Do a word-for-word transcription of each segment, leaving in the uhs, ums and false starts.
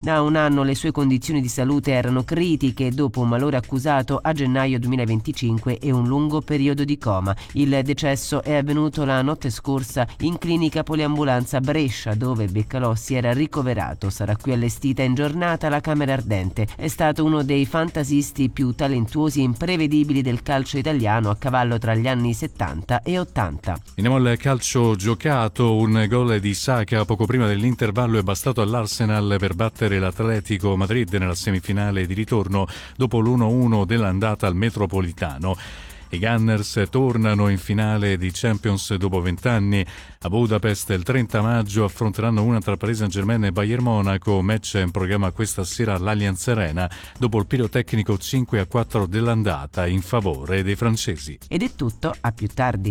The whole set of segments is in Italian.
Da un anno le sue condizioni di salute erano critiche dopo un malore accusato a gennaio duemilaventicinque e un lungo periodo di coma. Il decesso è avvenuto la notte scorsa in clinica poliambulanza Brescia, dove Beccalò si era ricoverato. Sarà qui allestita in giornata la Camera Ardente. È stato uno dei fantasisti più talentuosi e imprevedibili del calcio italiano, a cavallo tra gli anni settanta e ottanta. Andiamo al calcio giocato. Un gol di Saka poco prima dell'intervallo è bastato all'Arsenal per battere l'Atletico Madrid nella semifinale di ritorno dopo l'uno a uno dell'andata al Metropolitano. I Gunners tornano in finale di Champions dopo vent'anni. A Budapest il trenta maggio affronteranno una tra Paris Saint-Germain e Bayern Monaco, match in programma questa sera all'Allianz Arena dopo il pirotecnico cinque a quattro dell'andata in favore dei francesi. Ed è tutto, a più tardi.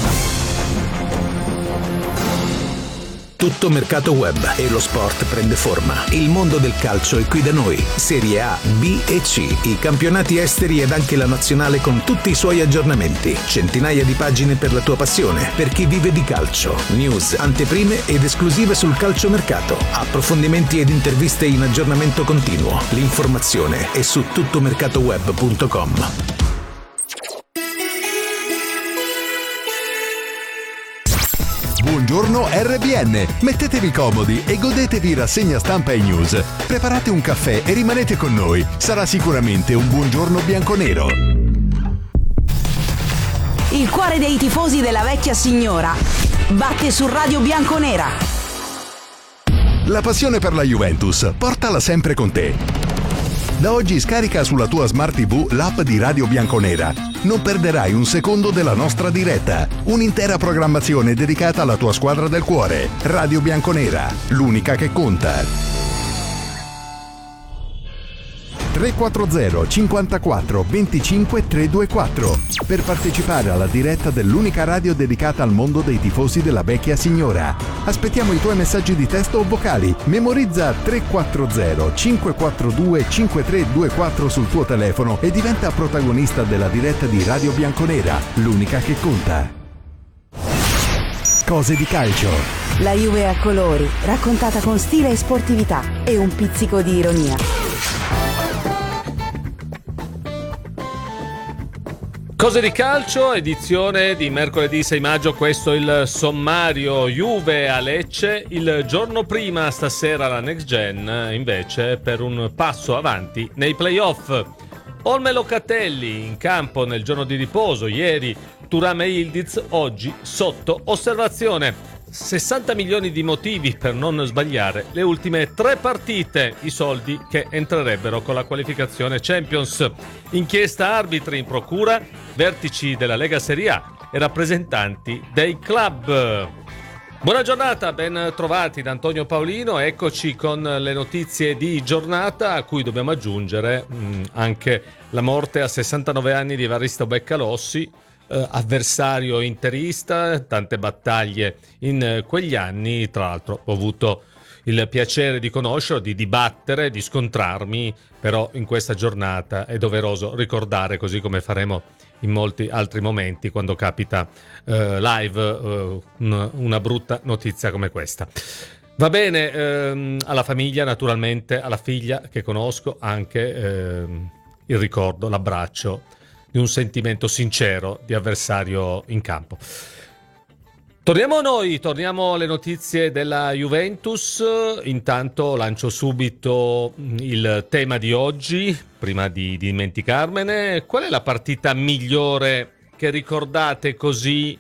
Tutto mercato web e lo sport prende forma. Il mondo del calcio è qui da noi. Serie A, B e C, i campionati esteri ed anche la nazionale con tutti i suoi aggiornamenti. Centinaia di pagine per la tua passione, per chi vive di calcio. News, anteprime ed esclusive sul calciomercato. Approfondimenti ed interviste in aggiornamento continuo. L'informazione è su tuttomercatoweb punto com. Buongiorno R B N, mettetevi comodi e godetevi rassegna stampa e news. Preparate un caffè e rimanete con noi, sarà sicuramente un buongiorno bianconero. Il cuore dei tifosi della vecchia signora batte su Radio Bianconera. La passione per la Juventus, portala sempre con te. Da oggi scarica sulla tua Smart tivù l'app di Radio Bianconera. Non perderai un secondo della nostra diretta. Un'intera programmazione dedicata alla tua squadra del cuore. Radio Bianconera, l'unica che conta. tre quattro zero cinquantaquattro venticinque trecentoventiquattro per partecipare alla diretta dell'unica radio dedicata al mondo dei tifosi della vecchia signora. Aspettiamo i tuoi messaggi di testo o vocali. Memorizza tre quattro zero cinque quattro due cinque tre due quattro sul tuo telefono e diventa protagonista della diretta di Radio Bianconera, l'unica che conta. Cose di calcio. La Juve a colori, raccontata con stile e sportività e un pizzico di ironia. Cose di calcio, edizione di mercoledì sei maggio, questo è il sommario. Juve a Lecce, il giorno prima stasera la Next Gen invece per un passo avanti nei playoff. Olme Locatelli in campo nel giorno di riposo, ieri Thuram e Yildiz, oggi sotto osservazione. sessanta milioni di motivi per non sbagliare le ultime tre partite, i soldi che entrerebbero con la qualificazione Champions. Inchiesta arbitri in procura, vertici della Lega Serie A e rappresentanti dei club. Buona giornata, ben trovati da Antonio Paolino. Eccoci con le notizie di giornata, a cui dobbiamo aggiungere mh, anche la morte a sessantanove anni di Evaristo Beccalossi, eh, avversario interista, tante battaglie in eh, quegli anni. Tra l'altro ho avuto il piacere di conoscerlo, di dibattere, di scontrarmi, però in questa giornata è doveroso ricordare, così come faremo in molti altri momenti quando capita eh, live eh, una, una brutta notizia come questa. Va bene, ehm, alla famiglia naturalmente, alla figlia che conosco, anche ehm, il ricordo, l'abbraccio di un sentimento sincero di avversario in campo. Torniamo a noi, torniamo alle notizie della Juventus. Intanto lancio subito il tema di oggi, prima di dimenticarmene. Qual è la partita migliore che ricordate così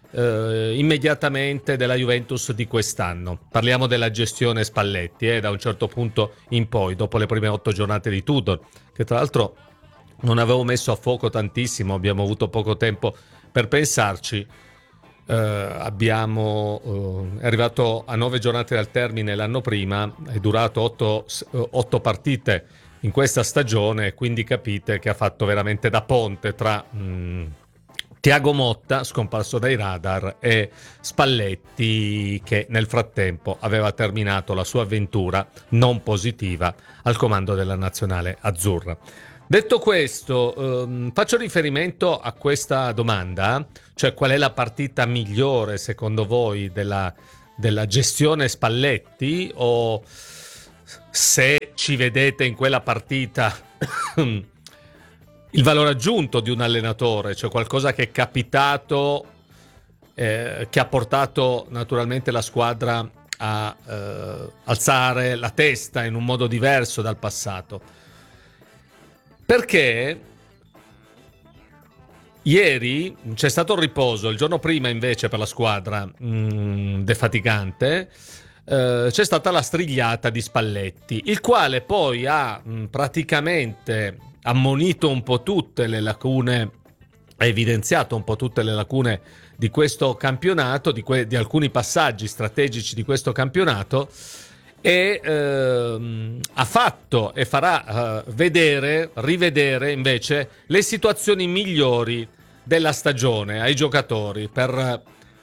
eh, immediatamente della Juventus di quest'anno? Parliamo della gestione Spalletti, eh, da un certo punto in poi, dopo le prime otto giornate di Tudor, che tra l'altro non avevo messo a fuoco tantissimo, abbiamo avuto poco tempo per pensarci. Uh, abbiamo uh, è arrivato a nove giornate dal termine l'anno prima, è durato otto, uh, otto partite in questa stagione, quindi capite che ha fatto veramente da ponte tra mh, Thiago Motta, scomparso dai radar, e Spalletti, che nel frattempo aveva terminato la sua avventura non positiva al comando della nazionale azzurra. Detto questo, ehm, faccio riferimento a questa domanda, cioè qual è la partita migliore secondo voi della, della gestione Spalletti, o se ci vedete in quella partita il valore aggiunto di un allenatore, cioè qualcosa che è capitato, eh, che ha portato naturalmente la squadra a eh, alzare la testa in un modo diverso dal passato. Perché ieri c'è stato il riposo, il giorno prima invece per la squadra mh, defaticante, eh, c'è stata la strigliata di Spalletti, il quale poi ha mh, praticamente ammonito un po' tutte le lacune, ha evidenziato un po' tutte le lacune di questo campionato, di, que- di alcuni passaggi strategici di questo campionato, e ehm, ha fatto e farà eh, vedere, rivedere invece le situazioni migliori della stagione ai giocatori per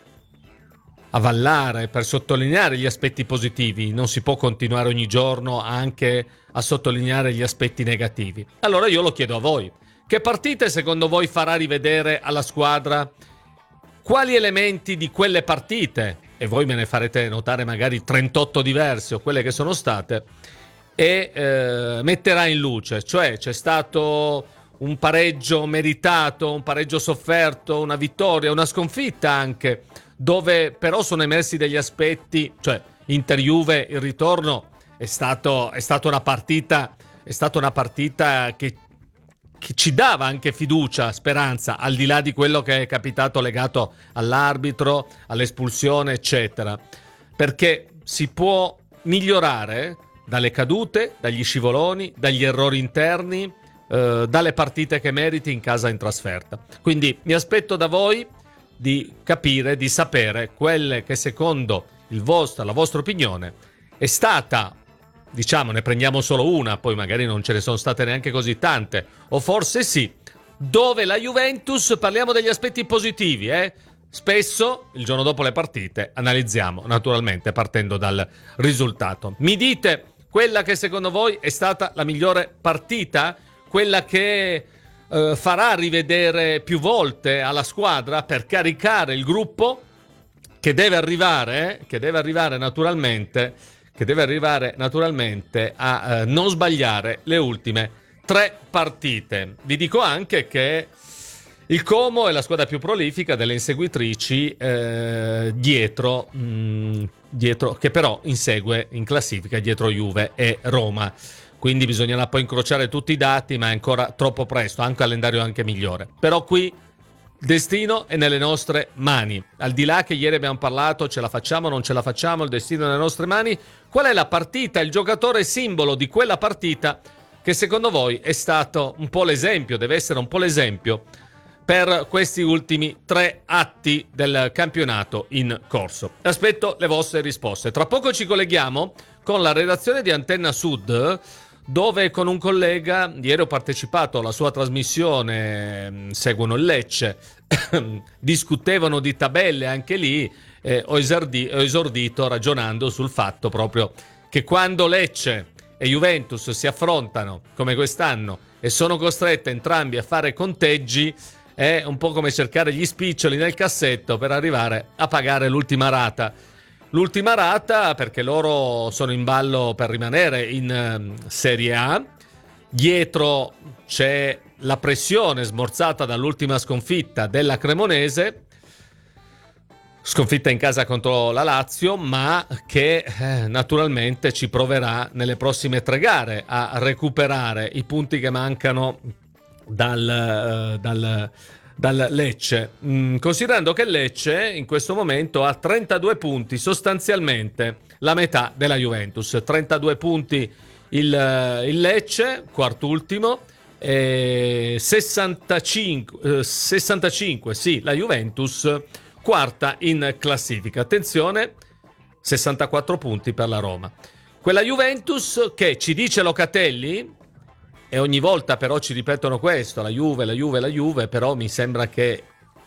avvallare, per sottolineare gli aspetti positivi. Non si può continuare ogni giorno anche a sottolineare gli aspetti negativi. Allora io lo chiedo a voi: che partite secondo voi farà rivedere alla squadra? Quali elementi di quelle partite, e voi me ne farete notare magari trentotto diverse o quelle che sono state, e eh, metterà in luce? Cioè, c'è stato un pareggio meritato, un pareggio sofferto, una vittoria, una sconfitta anche, dove però sono emersi degli aspetti, cioè Inter-Juve, il ritorno è stato è stata una partita è stata una partita che che ci dava anche fiducia, speranza, al di là di quello che è capitato legato all'arbitro, all'espulsione, eccetera. Perché si può migliorare dalle cadute, dagli scivoloni, dagli errori interni, eh, dalle partite che meriti in casa e in trasferta. Quindi mi aspetto da voi di capire, di sapere quelle che secondo il vostro, la vostra opinione è stata, diciamo, ne prendiamo solo una, poi magari non ce ne sono state neanche così tante, o forse sì, dove la Juventus, parliamo degli aspetti positivi, eh? Spesso, il giorno dopo le partite, analizziamo, naturalmente, partendo dal risultato. Mi dite quella che secondo voi è stata la migliore partita? Quella che eh, farà rivedere più volte alla squadra per caricare il gruppo che deve arrivare, eh? che deve arrivare naturalmente... che deve arrivare naturalmente a eh, non sbagliare le ultime tre partite. Vi dico anche che il Como è la squadra più prolifica delle inseguitrici eh, dietro, mh, dietro, che però insegue in classifica dietro Juve e Roma. Quindi bisognerà poi incrociare tutti i dati, ma è ancora troppo presto, ha un calendario anche migliore. Però qui il destino è nelle nostre mani. Al di là che ieri abbiamo parlato, ce la facciamo o non ce la facciamo, il destino è nelle nostre mani. Qual è la partita, il giocatore simbolo di quella partita che secondo voi è stato un po' l'esempio, deve essere un po' l'esempio per questi ultimi tre atti del campionato in corso? Aspetto le vostre risposte. Tra poco ci colleghiamo con la redazione di Antenna Sud, dove con un collega, ieri ho partecipato alla sua trasmissione, seguono il Lecce, discutevano di tabelle anche lì, eh, ho, esordi- ho esordito ragionando sul fatto proprio che quando Lecce e Juventus si affrontano come quest'anno e sono costrette entrambi a fare conteggi, è un po' come cercare gli spiccioli nel cassetto per arrivare a pagare l'ultima rata. L'ultima rata perché loro sono in ballo per rimanere in uh, Serie A. Dietro c'è la pressione smorzata dall'ultima sconfitta della Cremonese, sconfitta in casa contro la Lazio, ma che eh, naturalmente ci proverà nelle prossime tre gare a recuperare i punti che mancano dal, uh, dal dal Lecce, mm, considerando che Lecce in questo momento ha trentadue punti, sostanzialmente la metà della Juventus. Trentadue punti il, il Lecce, quart'ultimo, e sessantacinque, eh, sessantacinque sì, la Juventus, quarta in classifica. Attenzione, sessantaquattro punti per la Roma. Quella Juventus che, ci dice Locatelli, e ogni volta però ci ripetono questo, la Juve, la Juve, la Juve, però mi sembra che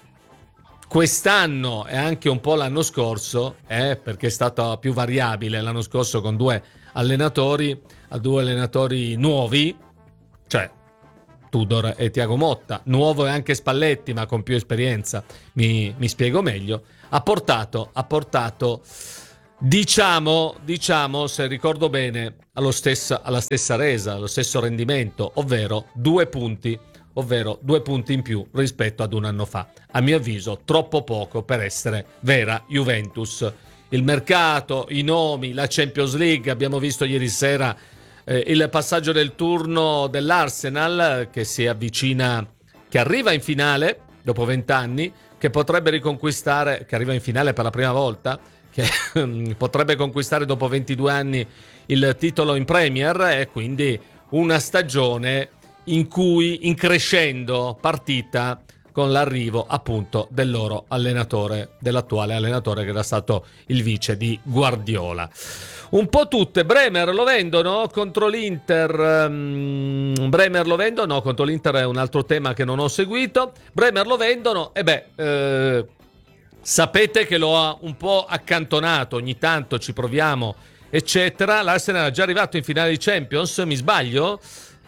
quest'anno e anche un po' l'anno scorso, eh, perché è stato più variabile l'anno scorso con due allenatori, a due allenatori nuovi, cioè Tudor e Thiago Motta, nuovo è anche Spalletti ma con più esperienza, mi, mi spiego meglio, ha portato, ha portato Diciamo, diciamo, se ricordo bene, allo stessa, alla stessa resa, allo stesso rendimento, ovvero due punti, ovvero due punti in più rispetto ad un anno fa. A mio avviso, troppo poco per essere vera Juventus. Il mercato, i nomi, la Champions League, abbiamo visto ieri sera eh, il passaggio del turno dell'Arsenal che si avvicina, che arriva in finale dopo vent'anni, che potrebbe riconquistare, che arriva in finale per la prima volta, che potrebbe conquistare dopo ventidue anni il titolo in Premier, e quindi una stagione in cui, in crescendo partita con l'arrivo appunto del loro allenatore, dell'attuale allenatore che era stato il vice di Guardiola. Un po' tutte. Bremer lo vendono contro l'Inter. Um, Bremer lo vendono, no, contro l'Inter è un altro tema che non ho seguito. Bremer lo vendono, e beh, eh, sapete che lo ha un po' accantonato, ogni tanto ci proviamo, eccetera. L'Arsenal è già arrivato in finale di Champions, mi sbaglio?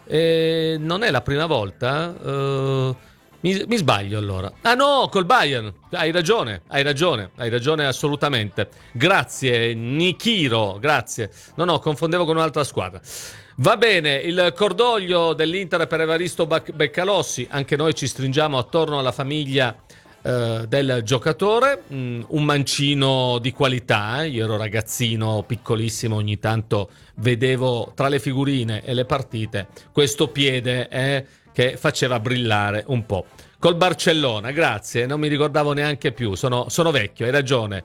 Eh, non è la prima volta? Uh, mi, mi sbaglio allora. Ah no, col Bayern. Hai ragione, hai ragione, hai ragione assolutamente. Grazie Nikiro, grazie. No, no, confondevo con un'altra squadra. Va bene, il cordoglio dell'Inter per Evaristo Beccalossi. Anche noi ci stringiamo attorno alla famiglia Uh, del giocatore, mm, un mancino di qualità. eh? Io ero ragazzino piccolissimo, ogni tanto vedevo tra le figurine e le partite questo piede eh, che faceva brillare un po'. Col Barcellona, grazie, non mi ricordavo neanche più, sono, sono vecchio, hai ragione.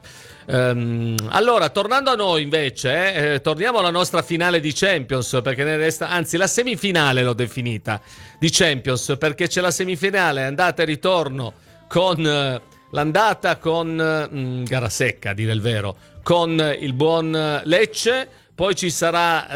Um, allora, tornando a noi invece, eh, eh, torniamo alla nostra finale di Champions, perché ne resta, anzi la semifinale l'ho definita di Champions, perché c'è la semifinale andata e ritorno con uh, l'andata con uh, gara secca, a dire il vero, con uh, il buon Lecce, poi ci sarà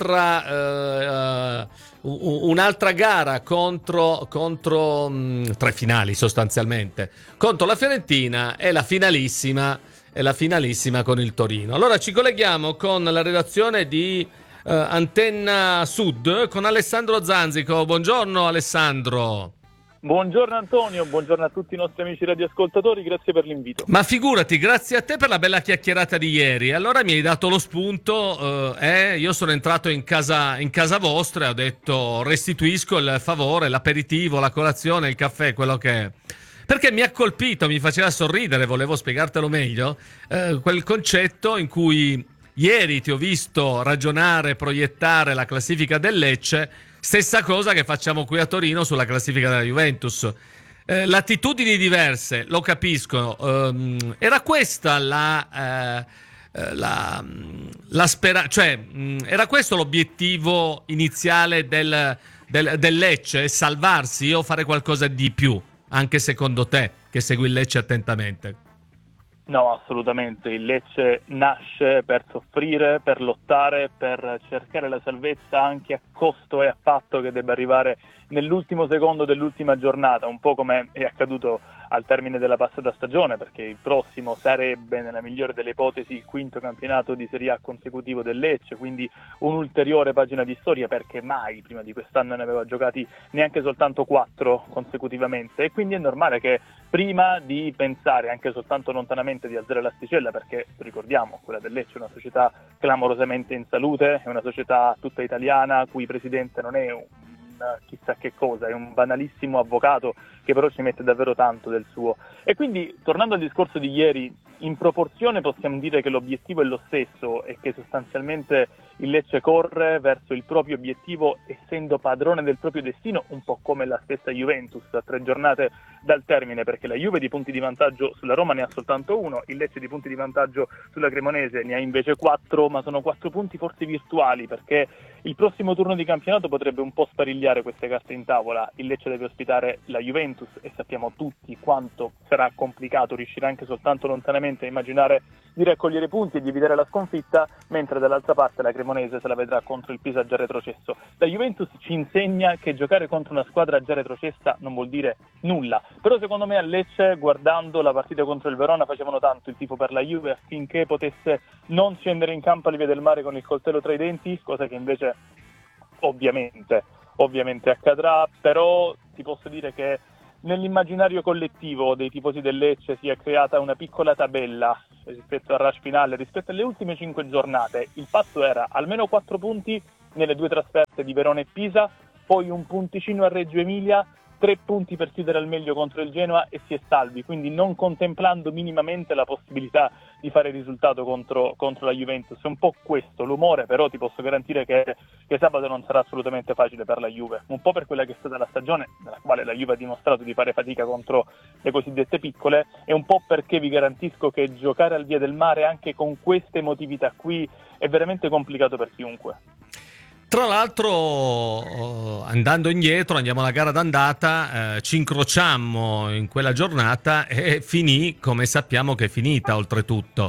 l'altra uh, uh, un'altra gara contro, contro um, tre finali sostanzialmente, contro la Fiorentina, e la finalissima e la finalissima con il Torino. Allora ci colleghiamo con la redazione di uh, Antenna Sud con Alessandro Zanzico. Buongiorno Alessandro. Buongiorno Antonio, buongiorno a tutti i nostri amici radioascoltatori, grazie per l'invito. Ma figurati, grazie a te per la bella chiacchierata di ieri. Allora mi hai dato lo spunto, eh, eh, io sono entrato in casa, in casa vostra e ho detto restituisco il favore, l'aperitivo, la colazione, il caffè, quello che è. Perché mi ha colpito, mi faceva sorridere, volevo spiegartelo meglio, eh, quel concetto in cui ieri ti ho visto ragionare, proiettare la classifica del Lecce. Stessa cosa che facciamo qui a Torino sulla classifica della Juventus. Eh, latitudini diverse, lo capisco. Um, era questa la, eh, la, la speranza, cioè mh, era questo l'obiettivo iniziale del, del, del Lecce, salvarsi o fare qualcosa di più, anche secondo te, che segui il Lecce attentamente? No, assolutamente. Il Lecce nasce per soffrire, per lottare, per cercare la salvezza anche a costo e a patto che debba arrivare nell'ultimo secondo dell'ultima giornata, un po' come è accaduto al termine della passata stagione, perché il prossimo sarebbe, nella migliore delle ipotesi, il quinto campionato di Serie A consecutivo del Lecce, quindi un'ulteriore pagina di storia, perché mai prima di quest'anno ne aveva giocati neanche soltanto quattro consecutivamente, e quindi è normale che prima di pensare anche soltanto lontanamente di alzare l'asticella, perché ricordiamo, quella del Lecce è una società clamorosamente in salute, è una società tutta italiana, cui presidente non è un chissà che cosa, è un banalissimo avvocato che però ci mette davvero tanto del suo. E quindi, tornando al discorso di ieri, in proporzione possiamo dire che l'obiettivo è lo stesso e che sostanzialmente il Lecce corre verso il proprio obiettivo essendo padrone del proprio destino, un po' come la stessa Juventus a tre giornate dal termine, perché la Juve di punti di vantaggio sulla Roma ne ha soltanto uno, il Lecce di punti di vantaggio sulla Cremonese ne ha invece quattro, ma sono quattro punti forse virtuali, perché il prossimo turno di campionato potrebbe un po' sparigliare queste carte in tavola. Il Lecce deve ospitare la Juventus e sappiamo tutti quanto sarà complicato riuscire anche soltanto lontanamente a immaginare di raccogliere punti e di evitare la sconfitta, mentre dall'altra parte la Cremonese se la vedrà contro il Pisa già retrocesso. La Juventus ci insegna che giocare contro una squadra già retrocessa non vuol dire nulla, però secondo me a Lecce, guardando la partita contro il Verona, facevano tanto il tifo per la Juve affinché potesse non scendere in campo alle vie del mare con il coltello tra i denti, cosa che invece ovviamente ovviamente accadrà. Però ti posso dire che nell'immaginario collettivo dei tifosi del Lecce si è creata una piccola tabella rispetto al rush finale, rispetto alle ultime cinque giornate. Il patto era almeno quattro punti nelle due trasferte di Verona e Pisa, poi un punticino a Reggio Emilia, tre punti per chiudere al meglio contro il Genoa e si è salvi, quindi non contemplando minimamente la possibilità di fare risultato contro, contro la Juventus. È un po' questo l'umore, però ti posso garantire che, che sabato non sarà assolutamente facile per la Juve, un po' per quella che è stata la stagione nella quale la Juve ha dimostrato di fare fatica contro le cosiddette piccole, e un po' perché vi garantisco che giocare al Via del Mare anche con queste emotività qui è veramente complicato per chiunque. Tra l'altro, andando indietro, andiamo alla gara d'andata, eh, ci incrociammo in quella giornata e finì come sappiamo che è finita, oltretutto.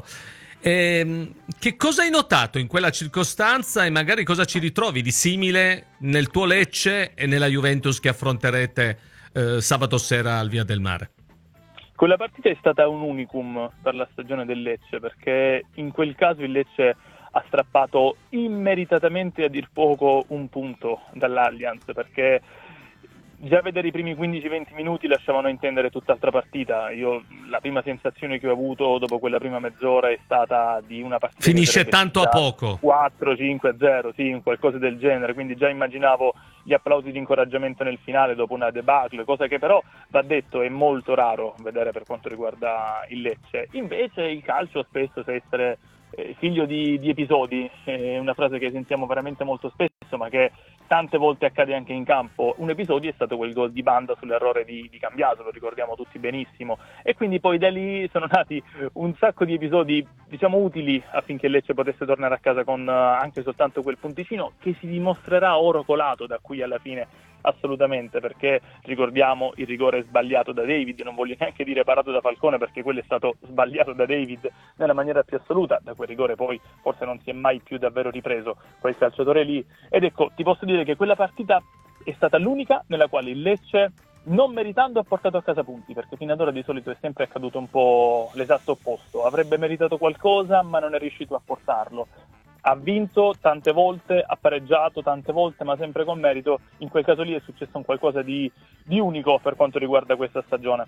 E, che cosa hai notato in quella circostanza e magari cosa ci ritrovi di simile nel tuo Lecce e nella Juventus che affronterete eh, sabato sera al Via del Mare? Quella partita è stata un unicum per la stagione del Lecce, perché in quel caso il Lecce ha strappato immeritatamente, a dir poco, un punto dall'Allianz, perché già vedere i primi quindici venti minuti lasciavano intendere tutt'altra partita. Io la prima sensazione che ho avuto dopo quella prima mezz'ora è stata di una partita finisce tanto a poco, quattro cinque zero, sì, qualcosa del genere, quindi già immaginavo gli applausi di incoraggiamento nel finale dopo una debacle, cosa che però, va detto, è molto raro vedere per quanto riguarda il Lecce. Invece il calcio spesso sa essere figlio di, di episodi, è una frase che sentiamo veramente molto spesso, ma che tante volte accade anche in campo. Un episodio è stato quel gol di Banda sull'errore di, di Cambiaso, lo ricordiamo tutti benissimo, e quindi poi da lì sono nati un sacco di episodi, diciamo, utili affinché Lecce potesse tornare a casa con anche soltanto quel punticino, che si dimostrerà oro colato da qui alla fine, assolutamente, perché ricordiamo il rigore sbagliato da David, non voglio neanche dire parato da Falcone, perché quello è stato sbagliato da David nella maniera più assoluta. Da quel rigore poi forse non si è mai più davvero ripreso quel calciatore lì, ed ecco, ti posso dire che quella partita è stata l'unica nella quale il Lecce, non meritando, ha portato a casa punti, perché fino ad ora di solito è sempre accaduto un po' l'esatto opposto: avrebbe meritato qualcosa ma non è riuscito a portarlo. Ha vinto tante volte, ha pareggiato tante volte, ma sempre con merito. In quel caso lì è successo un qualcosa di, di unico per quanto riguarda questa stagione.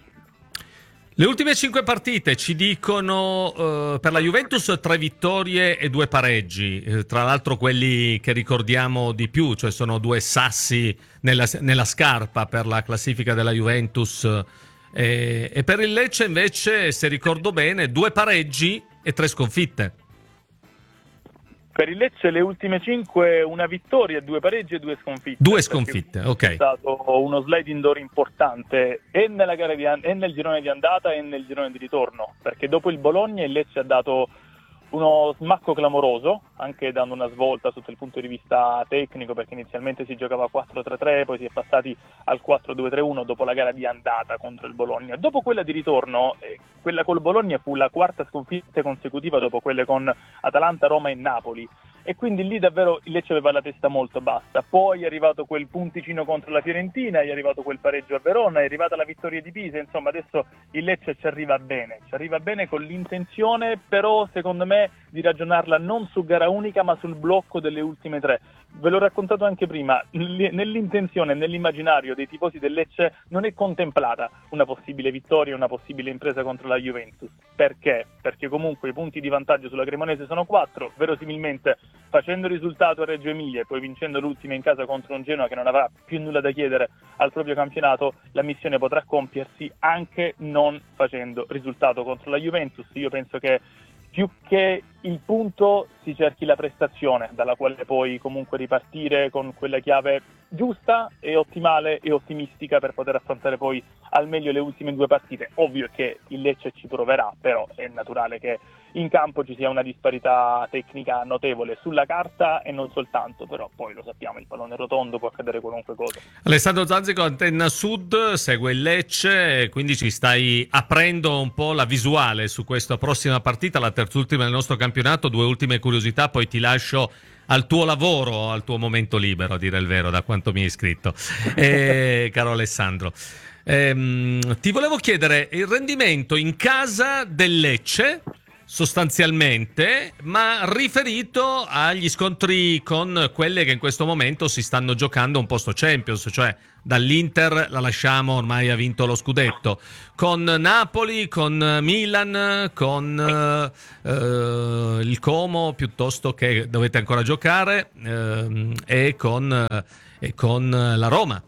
Le ultime cinque partite ci dicono eh, per la Juventus tre vittorie e due pareggi, eh, tra l'altro quelli che ricordiamo di più, cioè sono due sassi nella, nella scarpa per la classifica della Juventus, eh, e per il Lecce invece, se ricordo bene, due pareggi e tre sconfitte. Per il Lecce le ultime cinque, una vittoria, due pareggi e due sconfitte. Due sconfitte, ok. È stato uno sliding door importante e nella gara di an- e nel girone di andata e nel girone di ritorno, perché dopo il Bologna il Lecce ha dato uno smacco clamoroso, anche dando una svolta sotto il punto di vista tecnico, perché inizialmente si giocava quattro tre tre, poi si è passati al quattro due tre uno dopo la gara di andata contro il Bologna. Dopo quella di ritorno, eh, quella col Bologna fu la quarta sconfitta consecutiva dopo quelle con Atalanta, Roma e Napoli, e quindi lì davvero il Lecce aveva la testa molto bassa. Poi è arrivato quel punticino contro la Fiorentina, è arrivato quel pareggio a Verona, è arrivata la vittoria di Pisa. Insomma, adesso il Lecce ci arriva bene, ci arriva bene con l'intenzione, però secondo me, di ragionarla non su gara unica ma sul blocco delle ultime tre. Ve l'ho raccontato anche prima, nell'intenzione, nell'immaginario dei tifosi del Lecce non è contemplata una possibile vittoria, una possibile impresa contro la Juventus. Perché? Perché comunque i punti di vantaggio sulla Cremonese sono quattro, verosimilmente facendo risultato a Reggio Emilia e poi vincendo l'ultima in casa contro un Genoa che non avrà più nulla da chiedere al proprio campionato, la missione potrà compiersi anche non facendo risultato contro la Juventus. Io penso che più che il punto si cerchi la prestazione, dalla quale poi comunque ripartire con quella chiave giusta e ottimale e ottimistica per poter affrontare poi al meglio le ultime due partite. Ovvio che il Lecce ci proverà, però è naturale che in campo ci sia una disparità tecnica notevole sulla carta e non soltanto, però poi lo sappiamo, il pallone è rotondo, può accadere qualunque cosa. Alessandro Zanzico, Antenna Sud, segue il Lecce, quindi ci stai aprendo un po' la visuale su questa prossima partita, la terzultima del nostro campionato. Due ultime curiosità, poi ti lascio al tuo lavoro, al tuo momento libero, a dire il vero, da quanto mi hai scritto, eh, caro Alessandro. Ehm, ti volevo chiedere il rendimento in casa del Lecce sostanzialmente, ma riferito agli scontri con quelle che in questo momento si stanno giocando un posto Champions, cioè dall'Inter la lasciamo, ormai ha vinto lo scudetto, con Napoli, con Milan, con eh, eh, il Como, piuttosto che dovete ancora giocare, eh, e, con, eh, e con la Roma.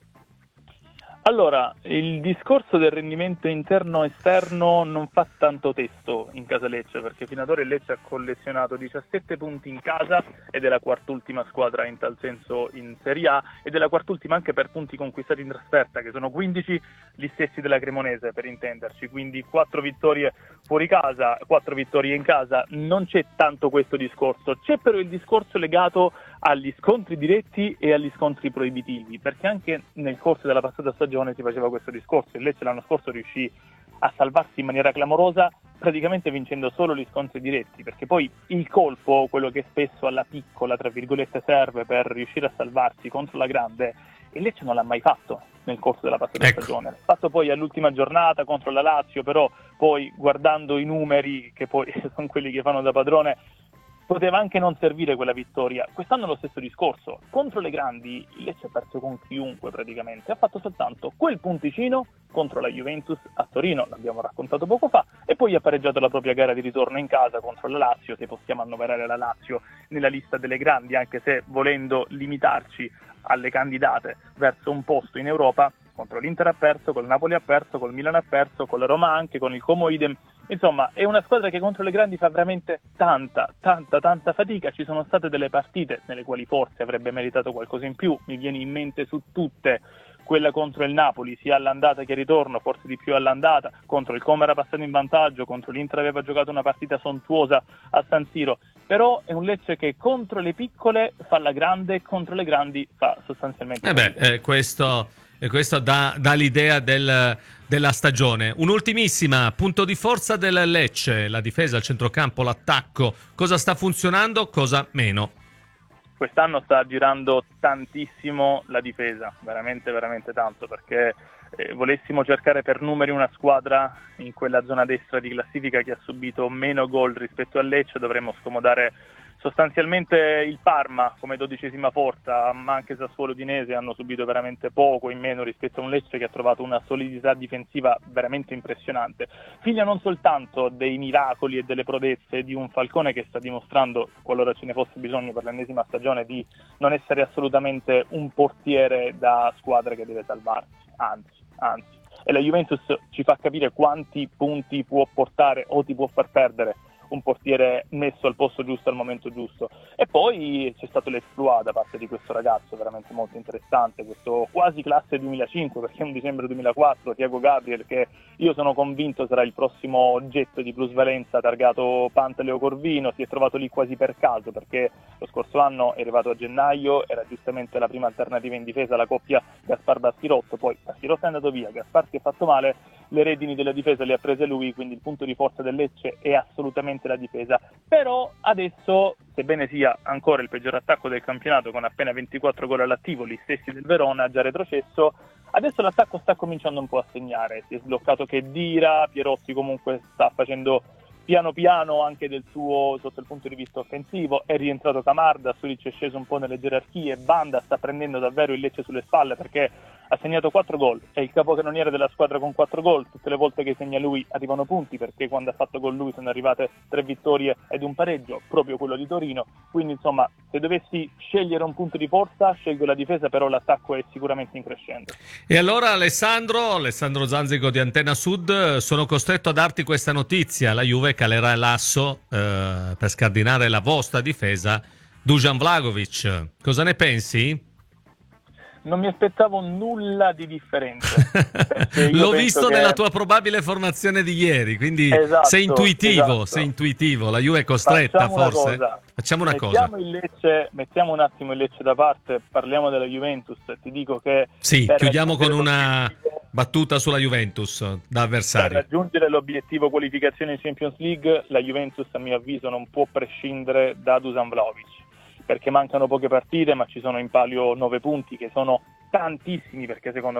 Allora, il discorso del rendimento interno-esterno non fa tanto testo in casa Lecce, perché fino ad ora il Lecce ha collezionato diciassette punti in casa ed è la quart'ultima squadra in tal senso in Serie A, ed è la quart'ultima anche per punti conquistati in trasferta, che sono quindici, gli stessi della Cremonese per intenderci, quindi quattro vittorie fuori casa, quattro vittorie in casa. Non c'è tanto questo discorso, c'è però il discorso legato agli scontri diretti e agli scontri proibitivi, perché anche nel corso della passata stagione si faceva questo discorso. Il Lecce l'anno scorso riuscì a salvarsi in maniera clamorosa praticamente vincendo solo gli scontri diretti, perché poi il colpo, quello che spesso alla piccola tra virgolette serve per riuscire a salvarsi contro la grande, il Lecce non l'ha mai fatto nel corso della passata ecco. stagione. L'ha fatto poi all'ultima giornata contro la Lazio, però poi guardando i numeri, che poi sono quelli che fanno da padrone, poteva anche non servire quella vittoria. Quest'anno lo stesso discorso. Contro le grandi il Lecce ha perso con chiunque praticamente. Ha fatto soltanto quel punticino contro la Juventus a Torino, l'abbiamo raccontato poco fa, e poi ha pareggiato la propria gara di ritorno in casa contro la Lazio, se possiamo annoverare la Lazio nella lista delle grandi, anche se volendo limitarci alle candidate verso un posto in Europa. Contro l'Inter ha perso, col Napoli ha perso, col Milan ha perso, con la Roma anche, con il Como idem. Insomma, è una squadra che contro le grandi fa veramente tanta, tanta, tanta fatica. Ci sono state delle partite nelle quali forse avrebbe meritato qualcosa in più. Mi viene in mente su tutte quella contro il Napoli, sia all'andata che al ritorno, forse di più all'andata. Contro il Como era passato in vantaggio, contro l'Inter aveva giocato una partita sontuosa a San Siro. Però è un Lecce che contro le piccole fa la grande, contro le grandi fa sostanzialmente eh beh, eh, questo... E questo dà, dà l'idea del, della stagione. Un'ultimissima, punto di forza del Lecce, la difesa, il centrocampo, l'attacco. Cosa sta funzionando, cosa meno? Quest'anno sta girando tantissimo la difesa, veramente veramente tanto, perché eh, volessimo cercare per numeri una squadra in quella zona destra di classifica che ha subito meno gol rispetto al Lecce, dovremmo scomodare sostanzialmente il Parma come dodicesima forza, ma anche Sassuolo, Udinese hanno subito veramente poco in meno rispetto a un Lecce che ha trovato una solidità difensiva veramente impressionante, figlia non soltanto dei miracoli e delle prodezze di un Falcone che sta dimostrando, qualora ce ne fosse bisogno per l'ennesima stagione, di non essere assolutamente un portiere da squadra che deve salvarsi, anzi, anzi. E la Juventus ci fa capire quanti punti può portare o ti può far perdere un portiere messo al posto giusto al momento giusto. E poi c'è stato l'exploit da parte di questo ragazzo veramente molto interessante, questo quasi classe duemilacinque, perché è un dicembre duemilaquattro, Thiago Gabriel, che io sono convinto sarà il prossimo oggetto di plusvalenza targato Pantaleo Corvino. Si è trovato lì quasi per caso, perché lo scorso anno è arrivato a gennaio, era giustamente la prima alternativa in difesa, la coppia Gaspar-Baschirotto, poi Baschirotto è andato via, Gaspar si è fatto male, le redini della difesa le ha prese lui, quindi il punto di forza del Lecce è assolutamente la difesa. Però adesso, sebbene sia ancora il peggior attacco del campionato con appena ventiquattro gol all'attivo, gli stessi del Verona, già retrocesso, adesso l'attacco sta cominciando un po' a segnare. Si è sbloccato Khedira, Pierotti comunque sta facendo piano piano anche del suo sotto il punto di vista offensivo, è rientrato Camarda, Sulic è sceso un po' nelle gerarchie, Banda sta prendendo davvero il Lecce sulle spalle perché ha segnato quattro gol, è il capocannoniere della squadra con quattro gol, tutte le volte che segna lui arrivano punti, perché quando ha fatto gol lui sono arrivate tre vittorie ed un pareggio, proprio quello di Torino. Quindi insomma, se dovessi scegliere un punto di forza scelgo la difesa, però l'attacco è sicuramente in crescendo. E allora Alessandro, Alessandro Zanzico di Antenna Sud, sono costretto a darti questa notizia: la Juve calerà l'asso eh, per scardinare la vostra difesa, Dusan Vlahovic. Cosa ne pensi? Non mi aspettavo nulla di differente. L'ho visto che... nella tua probabile formazione di ieri, quindi esatto, sei intuitivo, esatto. sei intuitivo. La Juve è costretta, Facciamo forse? Una cosa. Facciamo una mettiamo cosa. Il Lecce, mettiamo un attimo il Lecce da parte, parliamo della Juventus. Ti dico che sì, chiudiamo con una battuta sulla Juventus da avversario. Per raggiungere l'obiettivo qualificazione in Champions League, la Juventus a mio avviso non può prescindere da Dusan Vlahovic, perché mancano poche partite, ma ci sono in palio nove punti che sono tantissimi, perché secondo me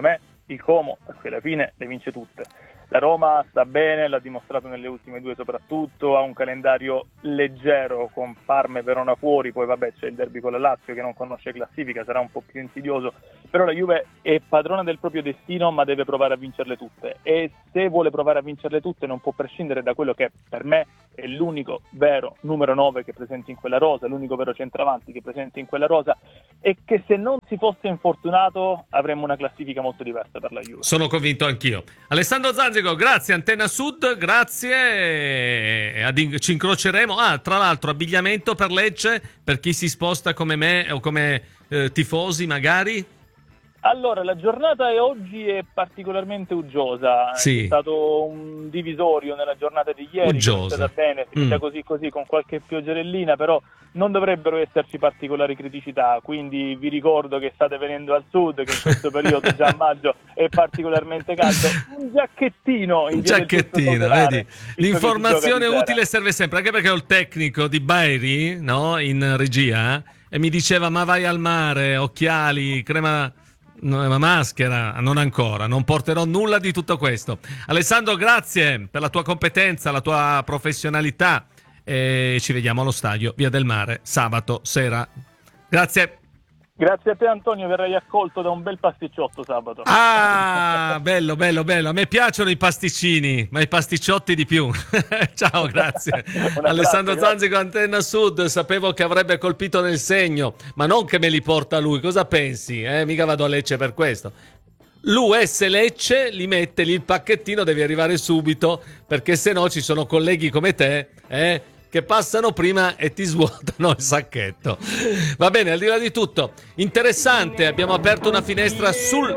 il Como, perché alla fine le vince tutte. La Roma sta bene, l'ha dimostrato nelle ultime due soprattutto, ha un calendario leggero con Parma e Verona fuori, poi vabbè c'è il derby con la Lazio che non conosce classifica, sarà un po' più insidioso, però la Juve è padrona del proprio destino ma deve provare a vincerle tutte, e se vuole provare a vincerle tutte non può prescindere da quello che per me è l'unico vero numero nove che è presente in quella rosa, l'unico vero centravanti che è presente in quella rosa, e che se non si fosse infortunato avremmo una classifica molto diversa per la Juve. Sono convinto anch'io. Alessandro Zanzico, grazie. Antenna Sud, grazie. E ad- ci incroceremo. Ah, tra l'altro, abbigliamento per Lecce, per chi si sposta come me o come eh, tifosi magari? Allora, la giornata è oggi è particolarmente uggiosa, Sì. È stato un divisorio nella giornata di ieri, Uggiosa. che è andata bene, si Mm. mm. così così con qualche pioggerellina, però non dovrebbero esserci particolari criticità, quindi vi ricordo che state venendo al sud, che in questo periodo già a maggio è particolarmente caldo, un giacchettino in Un via del giacchettino, Tutto Solare, vedi? visto che L'informazione si gioca di utile serve sempre, anche perché ho il tecnico di Bairi, no? In regia, e mi diceva ma vai al mare, occhiali, crema... No, maschera, non ancora, non porterò nulla di tutto questo. Alessandro, grazie per la tua competenza, la tua professionalità, e ci vediamo allo stadio Via del Mare sabato sera. Grazie. Grazie a te Antonio, verrai accolto da un bel pasticciotto sabato. Ah, bello, bello, bello. A me piacciono i pasticcini, ma i pasticciotti di più. Ciao, grazie. Alessandro Zanzico, Antenna Sud. Sapevo che avrebbe colpito nel segno, ma non che me li porta lui. Cosa pensi? Eh, mica vado a Lecce per questo. L'U S Lecce li mette lì il pacchettino, devi arrivare subito, perché se no ci sono colleghi come te, eh, che passano prima e ti svuotano il sacchetto. Va bene, al di là di tutto, interessante, abbiamo aperto una finestra sul...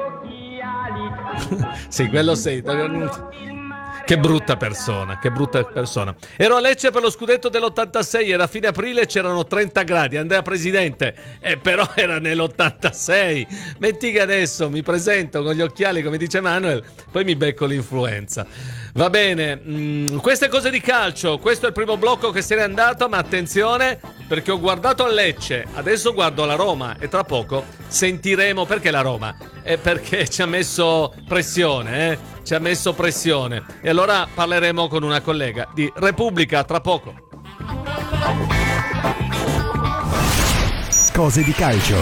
Sì, quello sei. Che brutta persona, che brutta persona. Ero a Lecce per lo scudetto dell'ottantasei, era fine aprile, c'erano trenta gradi, Andrea Presidente, eh, però era nell'ottantasei. Metti che adesso mi presento con gli occhiali, come dice Manuel, poi mi becco l'influenza. Va bene, mh, queste cose di calcio, questo è il primo blocco che se n'è andato, ma attenzione, perché ho guardato a Lecce, adesso guardo la Roma e tra poco sentiremo perché la Roma. È perché ci ha messo pressione, eh? Ci ha messo pressione. E allora parleremo con una collega di Repubblica tra poco. Cose di calcio.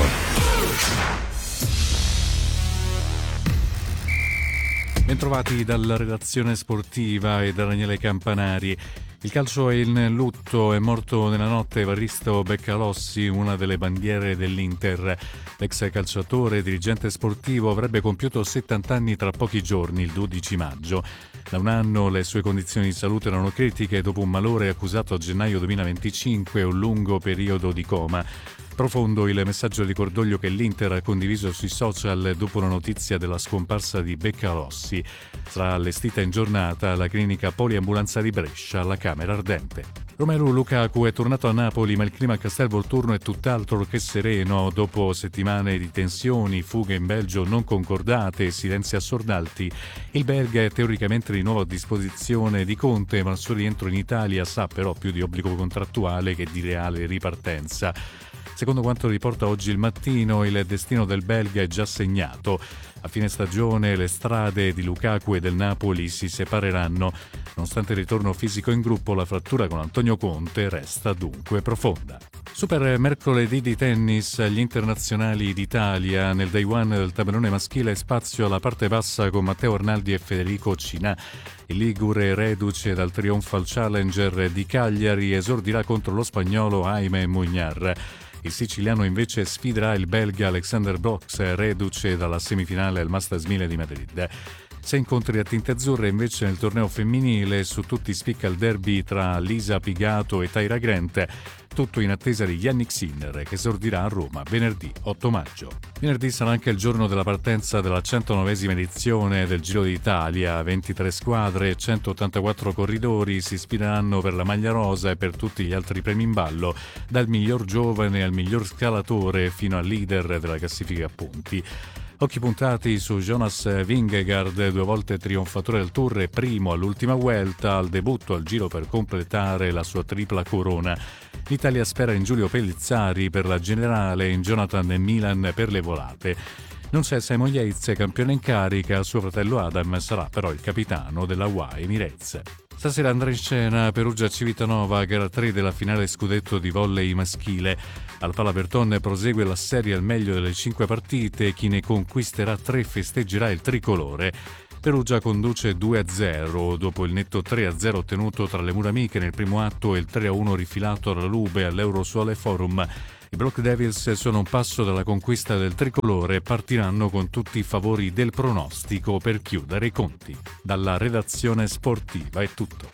Bentrovati dalla redazione sportiva e da Daniele Campanari. Il calcio è in lutto, è morto nella notte Evaristo Beccalossi, una delle bandiere dell'Inter. L'ex calciatore e dirigente sportivo avrebbe compiuto settanta anni tra pochi giorni, il dodici maggio. Da un anno le sue condizioni di salute erano critiche dopo un malore accusato a gennaio duemilaventicinque e un lungo periodo di coma. Profondo il messaggio di cordoglio che l'Inter ha condiviso sui social dopo la notizia della scomparsa di Beccalossi. Sarà allestita in giornata alla clinica poliambulanza di Brescia, alla Camera Ardente. Romelu Lukaku è tornato a Napoli, ma il clima a Castel Volturno è tutt'altro che sereno. Dopo settimane di tensioni, fughe in Belgio non concordate e silenzi assordati, il belga è teoricamente di nuovo a disposizione di Conte, ma il suo rientro in Italia sa però più di obbligo contrattuale che di reale ripartenza. Secondo quanto riporta oggi il Mattino, il destino del belga è già segnato. A fine stagione le strade di Lukaku e del Napoli si separeranno. Nonostante il ritorno fisico in gruppo, la frattura con Antonio Conte resta dunque profonda. Super mercoledì di tennis agli internazionali d'Italia. Nel day one del tabellone maschile spazio alla parte bassa con Matteo Arnaldi e Federico Cinà. Il ligure, reduce dal trionfo al Challenger di Cagliari, esordirà contro lo spagnolo Jaime Muñar. Il siciliano invece sfiderà il belga Alexander Box, reduce dalla semifinale al Masters mille di Madrid. Sei incontri a tinte azzurre invece nel torneo femminile, su tutti spicca il derby tra Lisa Pigato e Tyra Grant, tutto in attesa di Yannick Sinner che esordirà a Roma venerdì otto maggio. Venerdì sarà anche il giorno della partenza della centonovesima edizione del Giro d'Italia. ventitré squadre e centottantaquattro corridori si sfideranno per la maglia rosa e per tutti gli altri premi in ballo, dal miglior giovane al miglior scalatore fino al leader della classifica a punti. Occhi puntati su Jonas Vingegaard, due volte trionfatore del Tour e primo all'ultima Vuelta, al debutto al Giro per completare la sua tripla corona. L'Italia spera in Giulio Pellizzari per la generale e in Jonathan Milan per le volate. Non c'è Simon Yates, campione in carica, suo fratello Adam sarà però il capitano della U A E Emirates. Stasera andrà in scena Perugia-Civitanova, gara tre della finale scudetto di volley maschile. Al Pala Berton prosegue la serie al meglio delle cinque partite, chi ne conquisterà tre festeggerà il tricolore. Perugia conduce due a zero dopo il netto tre a zero ottenuto tra le mura amiche nel primo atto e il tre a uno rifilato alla Lube all'Eurosuole Forum. I Black Devils sono un passo dalla conquista del tricolore e partiranno con tutti i favori del pronostico per chiudere i conti. Dalla redazione sportiva è tutto.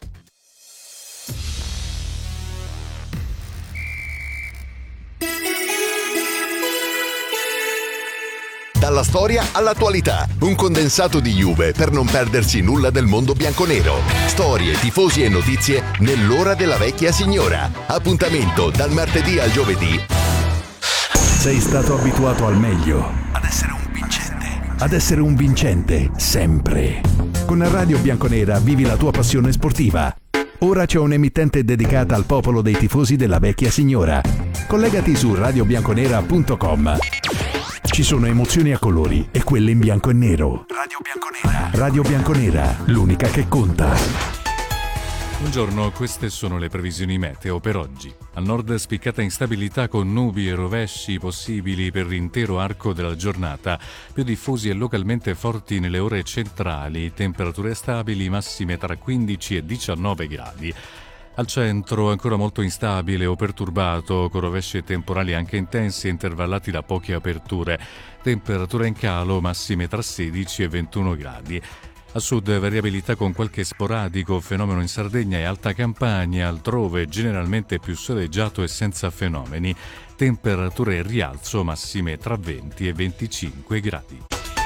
Dalla storia all'attualità, un condensato di Juve per non perdersi nulla del mondo bianconero. Storie, tifosi e notizie nell'ora della vecchia signora. Appuntamento dal martedì al giovedì. Sei stato abituato al meglio. Ad essere un vincente. Ad essere un vincente, sempre. Con Radio Bianconera vivi la tua passione sportiva. Ora c'è un'emittente dedicata al popolo dei tifosi della vecchia signora. Collegati su radio bianconera punto com. Ci sono emozioni a colori e quelle in bianco e nero. Radio Bianconera. Radio Bianconera, l'unica che conta. Buongiorno, queste sono le previsioni meteo per oggi. Al nord spiccata instabilità con nubi e rovesci possibili per l'intero arco della giornata, più diffusi e localmente forti nelle ore centrali, temperature stabili massime tra quindici e diciannove gradi. Al centro ancora molto instabile o perturbato, con rovesci e temporali anche intensi e intervallati da poche aperture. Temperature in calo massime tra sedici e ventuno gradi. A sud variabilità con qualche sporadico fenomeno in Sardegna e Alta Campania, altrove generalmente più soleggiato e senza fenomeni. Temperature in rialzo massime tra venti e venticinque gradi.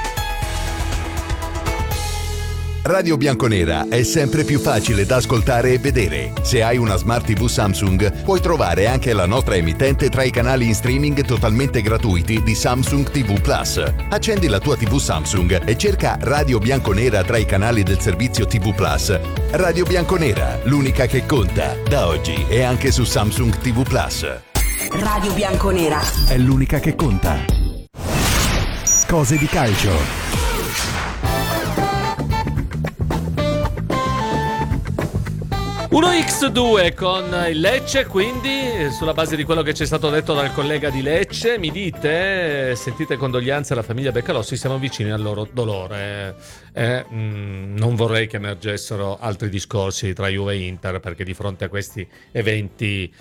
Radio Bianconera è sempre più facile da ascoltare e vedere. Se hai una Smart tivù Samsung, puoi trovare anche la nostra emittente tra i canali in streaming totalmente gratuiti di Samsung tivù Plus. Accendi la tua tivù Samsung e cerca Radio Bianconera tra i canali del servizio tivù Plus. Radio Bianconera, l'unica che conta. Da oggi è anche su Samsung tivù Plus. Radio Bianconera è l'unica che conta. Cose di calcio. uno a due con il Lecce, quindi sulla base di quello che ci è stato detto dal collega di Lecce, mi dite, sentite condoglianze alla famiglia Beccalossi, siamo vicini al loro dolore. Eh, mh, non vorrei che emergessero altri discorsi tra Juve e Inter, perché di fronte a questi eventi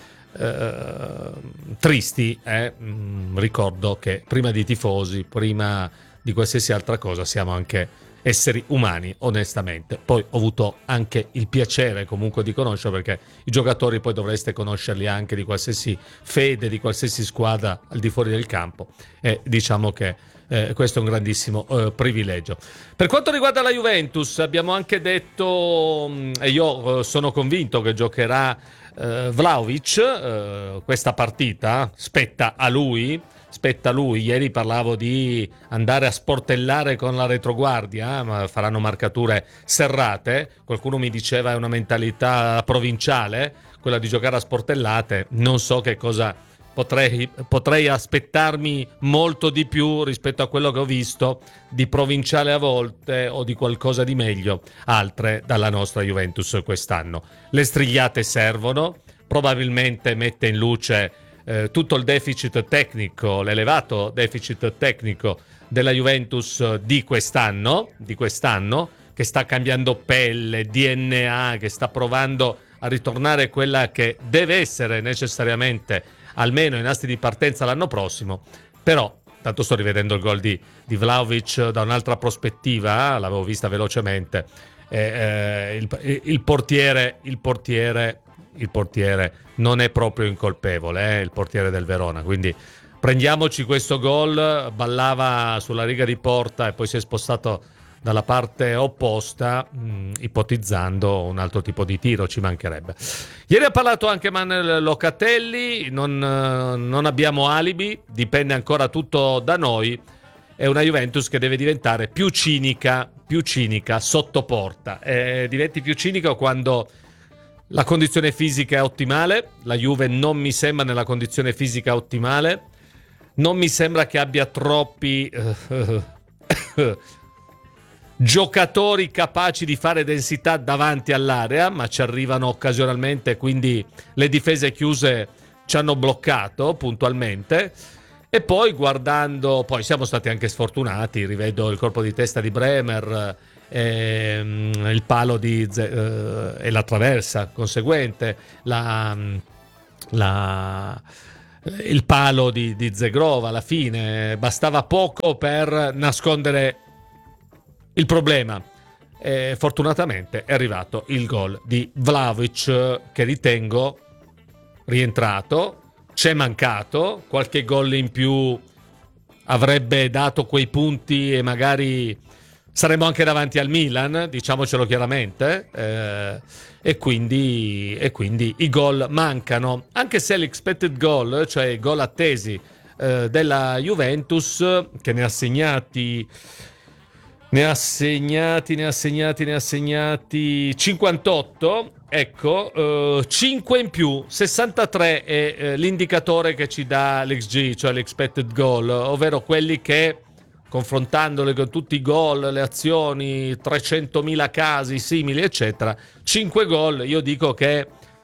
eh, tristi, eh, mh, ricordo che prima di tifosi, prima di qualsiasi altra cosa, siamo anche esseri umani, onestamente. Poi ho avuto anche il piacere comunque di conoscere, perché i giocatori poi dovreste conoscerli anche di qualsiasi fede, di qualsiasi squadra al di fuori del campo, e diciamo che eh, questo è un grandissimo eh, privilegio. Per quanto riguarda la Juventus, abbiamo anche detto, mh, e io eh, sono convinto che giocherà eh, Vlahovic, eh, questa partita spetta a lui. Spetta a lui. Ieri parlavo di andare a sportellare con la retroguardia, ma faranno marcature serrate. Qualcuno mi diceva è una mentalità provinciale quella di giocare a sportellate. Non so che cosa potrei, potrei aspettarmi molto di più rispetto a quello che ho visto di provinciale a volte o di qualcosa di meglio altre dalla nostra Juventus quest'anno. Le strigliate servono, probabilmente mette in luce Eh, tutto il deficit tecnico, l'elevato deficit tecnico della Juventus di quest'anno, di quest'anno, che sta cambiando pelle, D N A, che sta provando a ritornare quella che deve essere necessariamente almeno i nastri di partenza l'anno prossimo. Però, tanto sto rivedendo il gol di, di Vlahovic da un'altra prospettiva, eh, l'avevo vista velocemente, eh, eh, il, il portiere, il portiere il portiere non è proprio incolpevole, eh, il portiere del Verona, quindi prendiamoci questo gol. Ballava sulla riga di porta e poi si è spostato dalla parte opposta, mh, ipotizzando un altro tipo di tiro, ci mancherebbe. Ieri ha parlato anche Manuel Locatelli, non, non abbiamo alibi, dipende ancora tutto da noi. È una Juventus che deve diventare più cinica, più cinica sotto porta. Eh, diventi più cinico quando la condizione fisica è ottimale. La Juve non mi sembra nella condizione fisica ottimale. non mi sembra che abbia troppi uh, giocatori capaci di fare densità davanti all'area, ma ci arrivano occasionalmente, quindi le difese chiuse ci hanno bloccato puntualmente. E poi guardando, poi siamo stati anche sfortunati, rivedo il colpo di testa di Bremer, ehm, il palo di eh, e la traversa conseguente, la, la il palo di, di Zegrova alla fine, bastava poco per nascondere il problema. E fortunatamente è arrivato il gol di Vlahovic, che ritengo rientrato. C'è mancato, qualche gol in più avrebbe dato quei punti e magari saremmo anche davanti al Milan, diciamocelo chiaramente, eh, e, quindi, e quindi i gol mancano, anche se l'expected goal, cioè i gol attesi eh, della Juventus, che ne ha segnati ne ha segnati, ne ha segnati, ne ha segnati cinquantotto, ecco, eh, cinque in più, sessantatré è eh, l'indicatore che ci dà l'X G, cioè l'expected goal, ovvero quelli che, confrontandole con tutti i gol, le azioni, trecentomila casi simili, eccetera, cinque gol, io dico che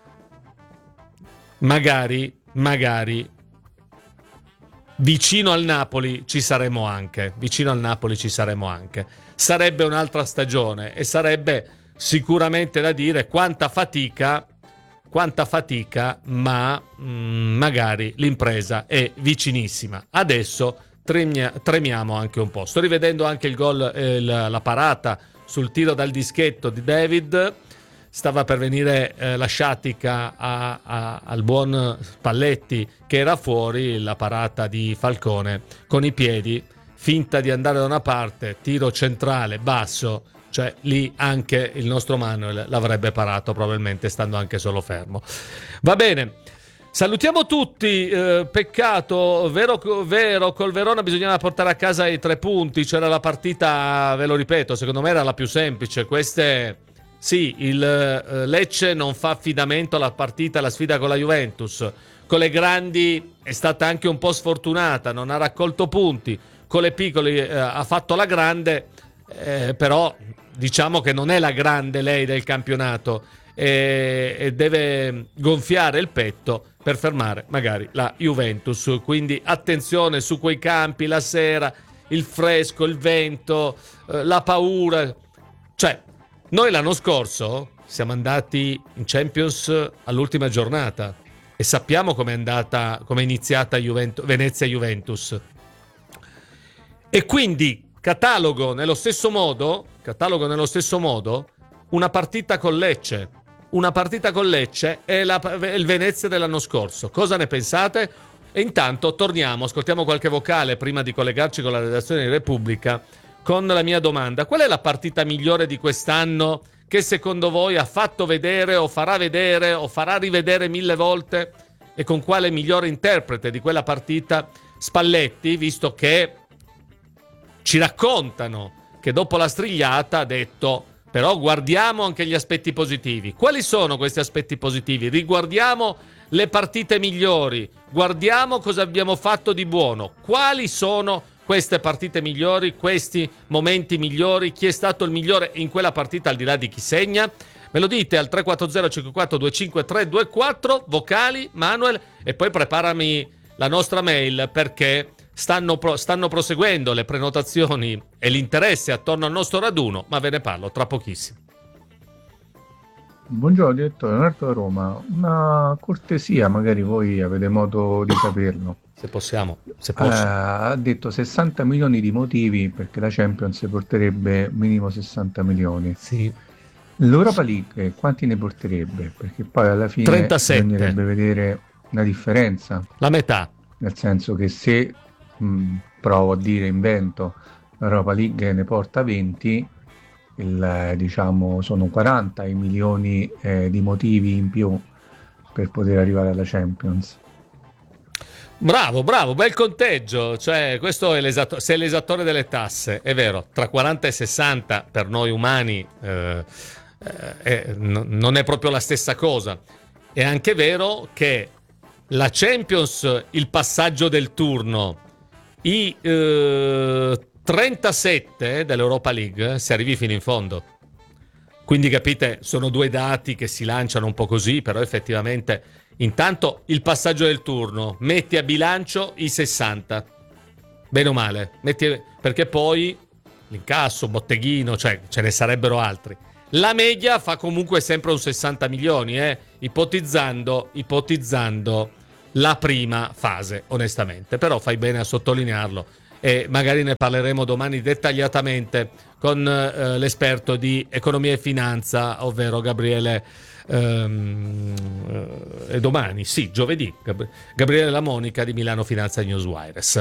magari, magari vicino al Napoli ci saremo anche, vicino al Napoli ci saremo anche. Sarebbe un'altra stagione e sarebbe sicuramente da dire quanta fatica, quanta fatica, ma mh, magari l'impresa è vicinissima. Adesso tremia, tremiamo anche un po'. Sto rivedendo anche il gol, eh, la, la parata sul tiro dal dischetto di David. Stava per venire eh, la sciatica a, a, al buon Spalletti, che era fuori, la parata di Falcone con i piedi, finta di andare da una parte, tiro centrale, basso, cioè lì anche il nostro Manuel l'avrebbe parato, probabilmente stando anche solo fermo. Va bene, salutiamo tutti, eh, peccato, vero, vero, col Verona bisognava portare a casa i tre punti, c'era la partita, ve lo ripeto, secondo me era la più semplice, queste... Sì, il uh, Lecce non fa affidamento alla partita, alla sfida con la Juventus. Con le grandi è stata anche un po' sfortunata, non ha raccolto punti. Con le piccole uh, ha fatto la grande, eh, però diciamo che non è la grande lei del campionato e, e deve gonfiare il petto per fermare magari la Juventus. Quindi attenzione su quei campi la sera, il fresco, il vento, uh, la paura. Cioè, noi l'anno scorso siamo andati in Champions all'ultima giornata e sappiamo com'è andata, com'è iniziata Juventus, Venezia-Juventus. E quindi catalogo nello stesso modo, catalogo nello stesso modo una partita con Lecce. Una partita con Lecce è, la, è il Venezia dell'anno scorso. Cosa ne pensate? E intanto torniamo, ascoltiamo qualche vocale prima di collegarci con la redazione di Repubblica, con la mia domanda: qual è la partita migliore di quest'anno che secondo voi ha fatto vedere o farà vedere o farà rivedere mille volte, e con quale migliore interprete di quella partita Spalletti, visto che ci raccontano che dopo la strigliata ha detto però guardiamo anche gli aspetti positivi. Quali sono questi aspetti positivi? Riguardiamo le partite migliori, guardiamo cosa abbiamo fatto di buono. Quali sono queste partite migliori, questi momenti migliori? Chi è stato il migliore in quella partita al di là di chi segna? Me lo dite al tre quattro zero cinque quattro due cinque tre due quattro, vocali, Manuel, e poi preparami la nostra mail, perché stanno, pro- stanno proseguendo le prenotazioni e l'interesse attorno al nostro raduno, ma ve ne parlo tra pochissimo. Buongiorno direttore, Leonardo da Roma, una cortesia, magari voi avete modo di saperlo. Se possiamo, se posso. Eh, ha detto sessanta milioni di motivi perché la Champions porterebbe minimo sessanta milioni. Sì. L'Europa League quanti ne porterebbe? Perché poi alla fine trentasette. Bisognerebbe vedere una differenza. La metà. Nel senso che se, mh, provo a dire, invento, l'Europa League ne porta venti, il, diciamo sono quaranta i milioni eh, di motivi in più per poter arrivare alla Champions. Bravo, bravo, bel conteggio, cioè questo è l'esatto, sei l'esattore delle tasse, è vero, tra quaranta e sessanta per noi umani eh, eh, n- non è proprio la stessa cosa. È anche vero che la Champions, il passaggio del turno i eh, trentasette dell'Europa League, se arrivi fino in fondo. Quindi capite, sono due dati che si lanciano un po' così, però effettivamente intanto il passaggio del turno, metti a bilancio i sessanta, bene o male, metti, perché poi l'incasso, botteghino, cioè ce ne sarebbero altri. La media fa comunque sempre un sessanta milioni, eh, ipotizzando, ipotizzando la prima fase, onestamente, però fai bene a sottolinearlo. E magari ne parleremo domani dettagliatamente con eh, l'esperto di economia e finanza, ovvero Gabriele ehm, eh, domani, sì, giovedì, Gab- Gabriele Lamonica di Milano Finanza Newswires.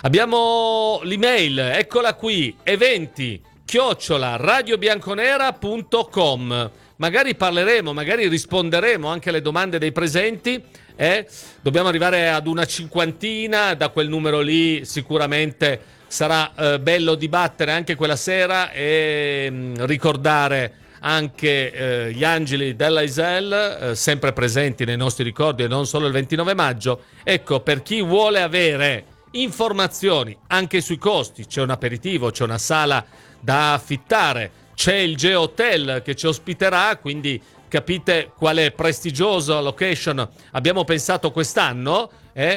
Abbiamo l'email, eccola qui, eventi chiocciola radiobianconera punto com. Magari parleremo, magari risponderemo anche alle domande dei presenti. Eh? Dobbiamo arrivare ad una cinquantina, da quel numero lì sicuramente sarà eh, bello dibattere anche quella sera e mh, ricordare anche eh, gli angeli dell'Aisel, eh, sempre presenti nei nostri ricordi e non solo il ventinove maggio. Ecco, per chi vuole avere informazioni anche sui costi, c'è un aperitivo, c'è una sala da affittare, c'è il Geo Hotel che ci ospiterà, quindi capite quale prestigiosa location abbiamo pensato quest'anno, è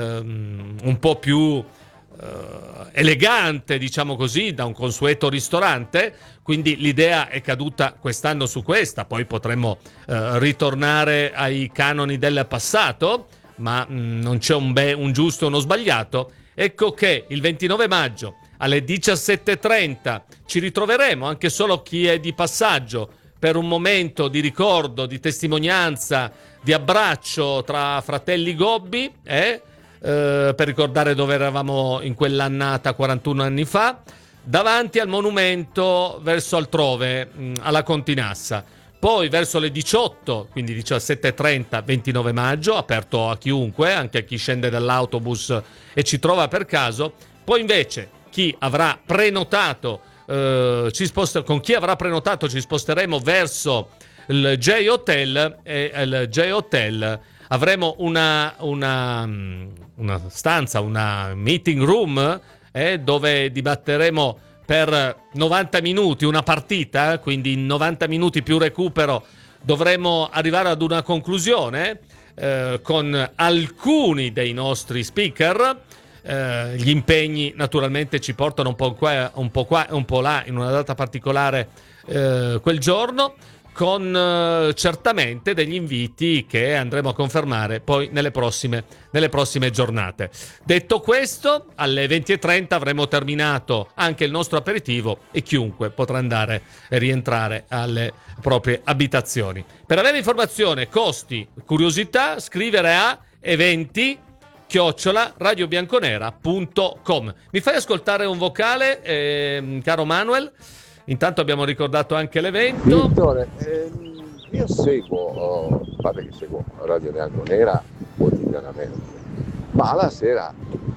ehm, un po' più eh, elegante, diciamo così, da un consueto ristorante, quindi l'idea è caduta quest'anno su questa, poi potremmo eh, ritornare ai canoni del passato, ma mh, non c'è un, be- un giusto o uno sbagliato. Ecco che il ventinove maggio alle diciassette e trenta ci ritroveremo, anche solo chi è di passaggio, per un momento di ricordo, di testimonianza, di abbraccio tra fratelli Gobbi, eh? Eh, per ricordare dove eravamo in quell'annata quarantuno anni fa, davanti al monumento verso altrove, mh, alla Continassa. Poi verso le diciotto, quindi diciassette e trenta, ventinove maggio, aperto a chiunque, anche a chi scende dall'autobus e ci trova per caso. Poi invece chi avrà prenotato, eh, ci sposta, con chi avrà prenotato ci sposteremo verso il J Hotel, e il J Hotel avremo una, una, una stanza, una meeting room, eh, dove dibatteremo per novanta minuti una partita, quindi in novanta minuti più recupero dovremo arrivare ad una conclusione eh, con alcuni dei nostri speaker. Eh, gli impegni naturalmente ci portano un po' qua, un po' qua e un po' là in una data particolare eh, quel giorno, con eh, certamente degli inviti che andremo a confermare poi nelle prossime, nelle prossime giornate. Detto questo, alle venti e trenta avremo terminato anche il nostro aperitivo e chiunque potrà andare e rientrare alle proprie abitazioni. Per avere informazione, costi, curiosità, scrivere a eventi chiocciola radiobianconera punto com. Mi fai ascoltare un vocale, eh, caro Manuel? Intanto abbiamo ricordato anche l'evento. Direttore, ehm, io seguo, oh, a parte che seguo Radio Bianconera quotidianamente, ma alla sera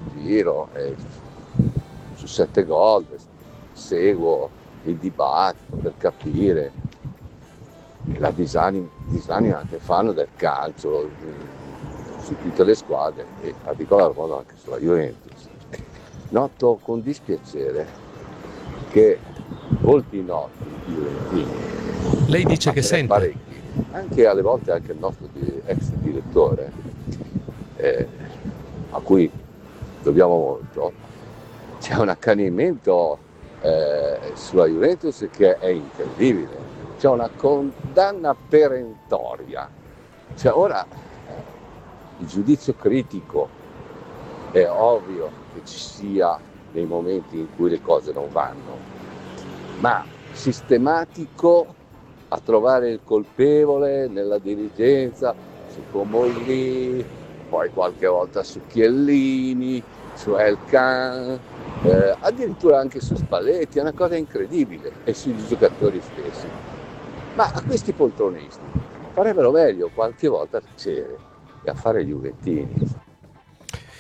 giro eh, su Sette Gol, seguo il dibattito per capire la disanima, disanima che fanno del calcio su tutte le squadre e in particolar modo anche sulla Juventus. Noto con dispiacere che molti noti juventini, lei dice che sente parecchi, anche alle volte anche il nostro di, ex direttore, eh, a cui dobbiamo molto, c'è un accanimento eh, sulla Juventus che è incredibile, c'è una condanna perentoria, cioè ora il giudizio critico è ovvio che ci sia nei momenti in cui le cose non vanno, ma sistematico a trovare il colpevole nella dirigenza, su Comolli, poi qualche volta su Chiellini, su Elkan, eh, addirittura anche su Spalletti, è una cosa incredibile, e sui giocatori stessi. Ma a questi poltronisti farebbero meglio qualche volta a tacere e a fare gli juventini.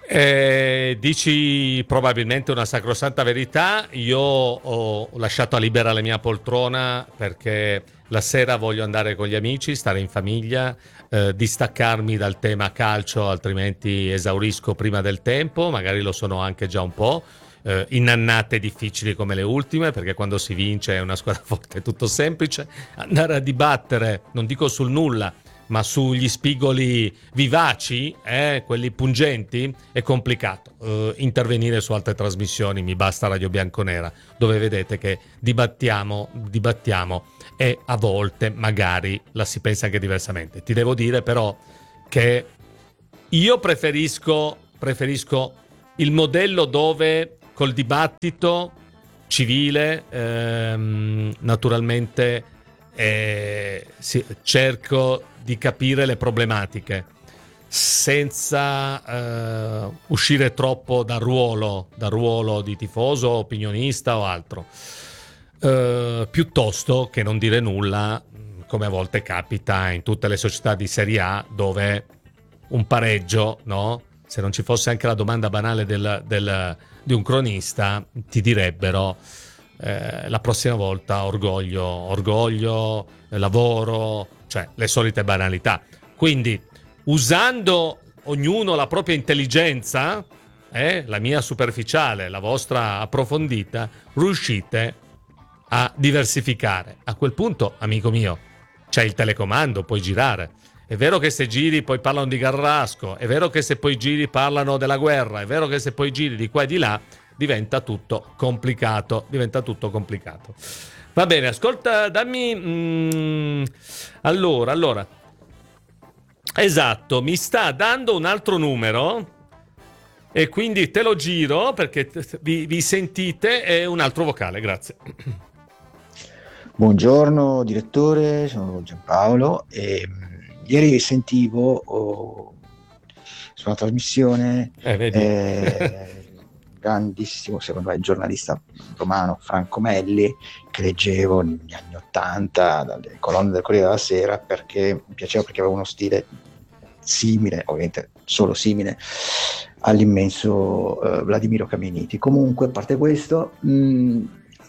Eh, dici probabilmente una sacrosanta verità. Io ho lasciato a libera la mia poltrona perché la sera voglio andare con gli amici, stare in famiglia, eh, distaccarmi dal tema calcio, altrimenti esaurisco prima del tempo, magari lo sono anche già un po'. Eh, in annate difficili come le ultime, perché quando si vince è una squadra forte, è tutto semplice. Andare a dibattere, non dico sul nulla, ma sugli spigoli vivaci, eh, quelli pungenti, è complicato. Uh, intervenire su altre trasmissioni, mi basta Radio Bianconera, dove vedete che dibattiamo, dibattiamo e a volte magari la si pensa anche diversamente. Ti devo dire però che io preferisco, preferisco il modello dove col dibattito civile, ehm, naturalmente, eh, sì, cerco di capire le problematiche senza eh, uscire troppo dal ruolo, dal ruolo di tifoso, opinionista o altro, eh, piuttosto che non dire nulla, come a volte capita in tutte le società di Serie A, dove un pareggio, no? Se non ci fosse anche la domanda banale del, del, di un cronista, ti direbbero eh, la prossima volta orgoglio, orgoglio, eh, lavoro, cioè le solite banalità. Quindi, usando ognuno la propria intelligenza, eh, la mia superficiale, la vostra approfondita, riuscite a diversificare. A quel punto, amico mio, c'è il telecomando, puoi girare. È vero che se giri poi parlano di Garrasco, è vero che se poi giri parlano della guerra, è vero che se poi giri di qua e di là diventa tutto complicato, diventa tutto complicato. Va bene, ascolta, dammi... Mm, allora, allora... Esatto, mi sta dando un altro numero e quindi te lo giro perché vi, vi sentite, è un altro vocale, grazie. Buongiorno direttore, sono Giampaolo e ieri sentivo oh, su una trasmissione eh, vedi. Eh, grandissimo, secondo me, il giornalista romano Franco Melli, che leggevo negli anni ottanta dalle colonne del Corriere della Sera, perché mi piaceva, perché aveva uno stile simile, ovviamente solo simile, all'immenso uh, Vladimiro Caminiti. Comunque, a parte questo, mh,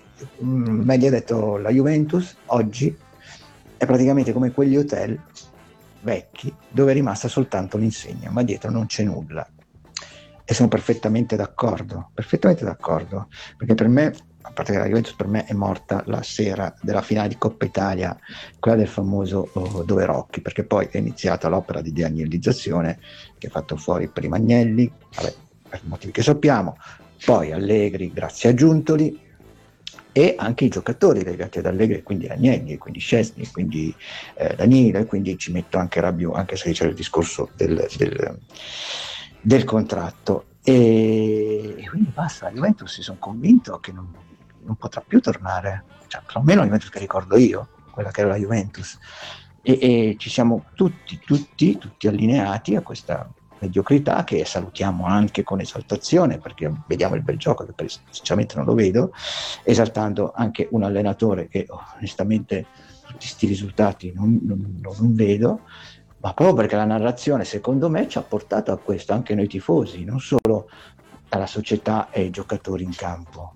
mh, Melli ha detto la Juventus oggi è praticamente come quegli hotel vecchi dove è rimasta soltanto l'insegna, ma dietro non c'è nulla. E sono perfettamente d'accordo, perfettamente d'accordo, perché per me, a parte che la Juventus per me è morta la sera della finale di Coppa Italia, quella del famoso oh, Dove Rocchi, perché poi è iniziata l'opera di deagnellizzazione che ha fatto fuori prima Agnelli, vabbè, per motivi che sappiamo, poi Allegri grazie a Giuntoli e anche i giocatori legati ad Allegri, quindi Agnelli, quindi Szczesny, quindi eh, Danilo, e quindi ci metto anche Rabiot, anche se c'è il discorso del... del del contratto, e, e quindi basta. La Juventus, si sono convinto che non, non potrà più tornare, cioè almeno la Juventus che ricordo io, quella che era la Juventus, e, e ci siamo tutti, tutti, tutti allineati a questa mediocrità che salutiamo anche con esaltazione, perché vediamo il bel gioco, che per, sinceramente non lo vedo, esaltando anche un allenatore che oh, onestamente tutti questi risultati non, non, non vedo, ma proprio perché la narrazione, secondo me, ci ha portato a questo, anche noi tifosi, non solo alla società e ai giocatori in campo.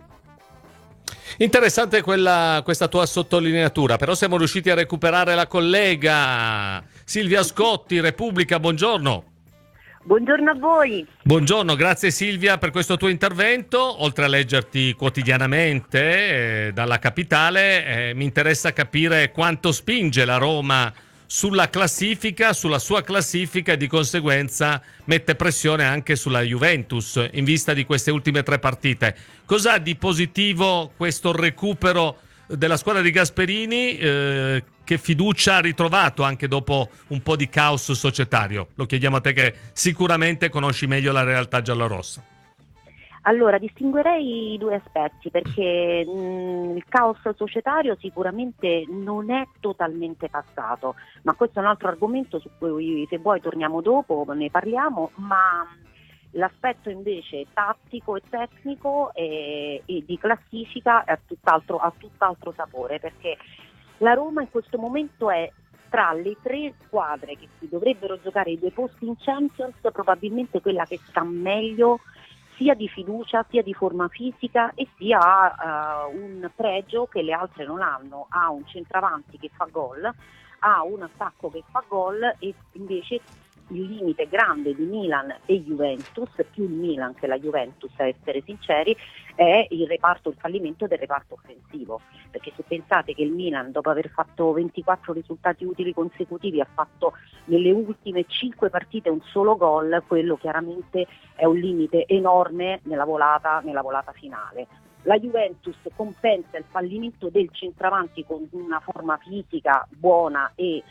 Interessante quella, questa tua sottolineatura, però siamo riusciti a recuperare la collega Silvia Scotti, Repubblica, buongiorno. Buongiorno a voi. Buongiorno, grazie Silvia per questo tuo intervento. Oltre a leggerti quotidianamente eh, dalla capitale, eh, mi interessa capire quanto spinge la Roma sulla classifica, sulla sua classifica, e di conseguenza mette pressione anche sulla Juventus in vista di queste ultime tre partite. Cos'ha di positivo questo recupero della squadra di Gasperini? Eh, che fiducia ha ritrovato anche dopo un po' di caos societario? Lo chiediamo a te che sicuramente conosci meglio la realtà giallorossa. Allora, distinguerei due aspetti, perché mh, il caos societario sicuramente non è totalmente passato, ma questo è un altro argomento su cui, se vuoi, torniamo dopo, ne parliamo, ma l'aspetto invece tattico e tecnico e, e di classifica è tutt'altro, ha tutt'altro sapore, perché la Roma in questo momento è tra le tre squadre che si dovrebbero giocare i due posti in Champions, probabilmente quella che sta meglio sia di fiducia, sia di forma fisica e sia ha uh, un pregio che le altre non hanno. Ha un centravanti che fa gol, ha un attacco che fa gol, e invece il limite grande di Milan e Juventus, più il Milan che la Juventus, a essere sinceri, è il reparto, il fallimento del reparto offensivo, perché se pensate che il Milan, dopo aver fatto ventiquattro risultati utili consecutivi, ha fatto nelle ultime cinque partite un solo gol, quello chiaramente è un limite enorme nella volata, nella volata finale. La Juventus compensa il fallimento del centravanti con una forma fisica buona e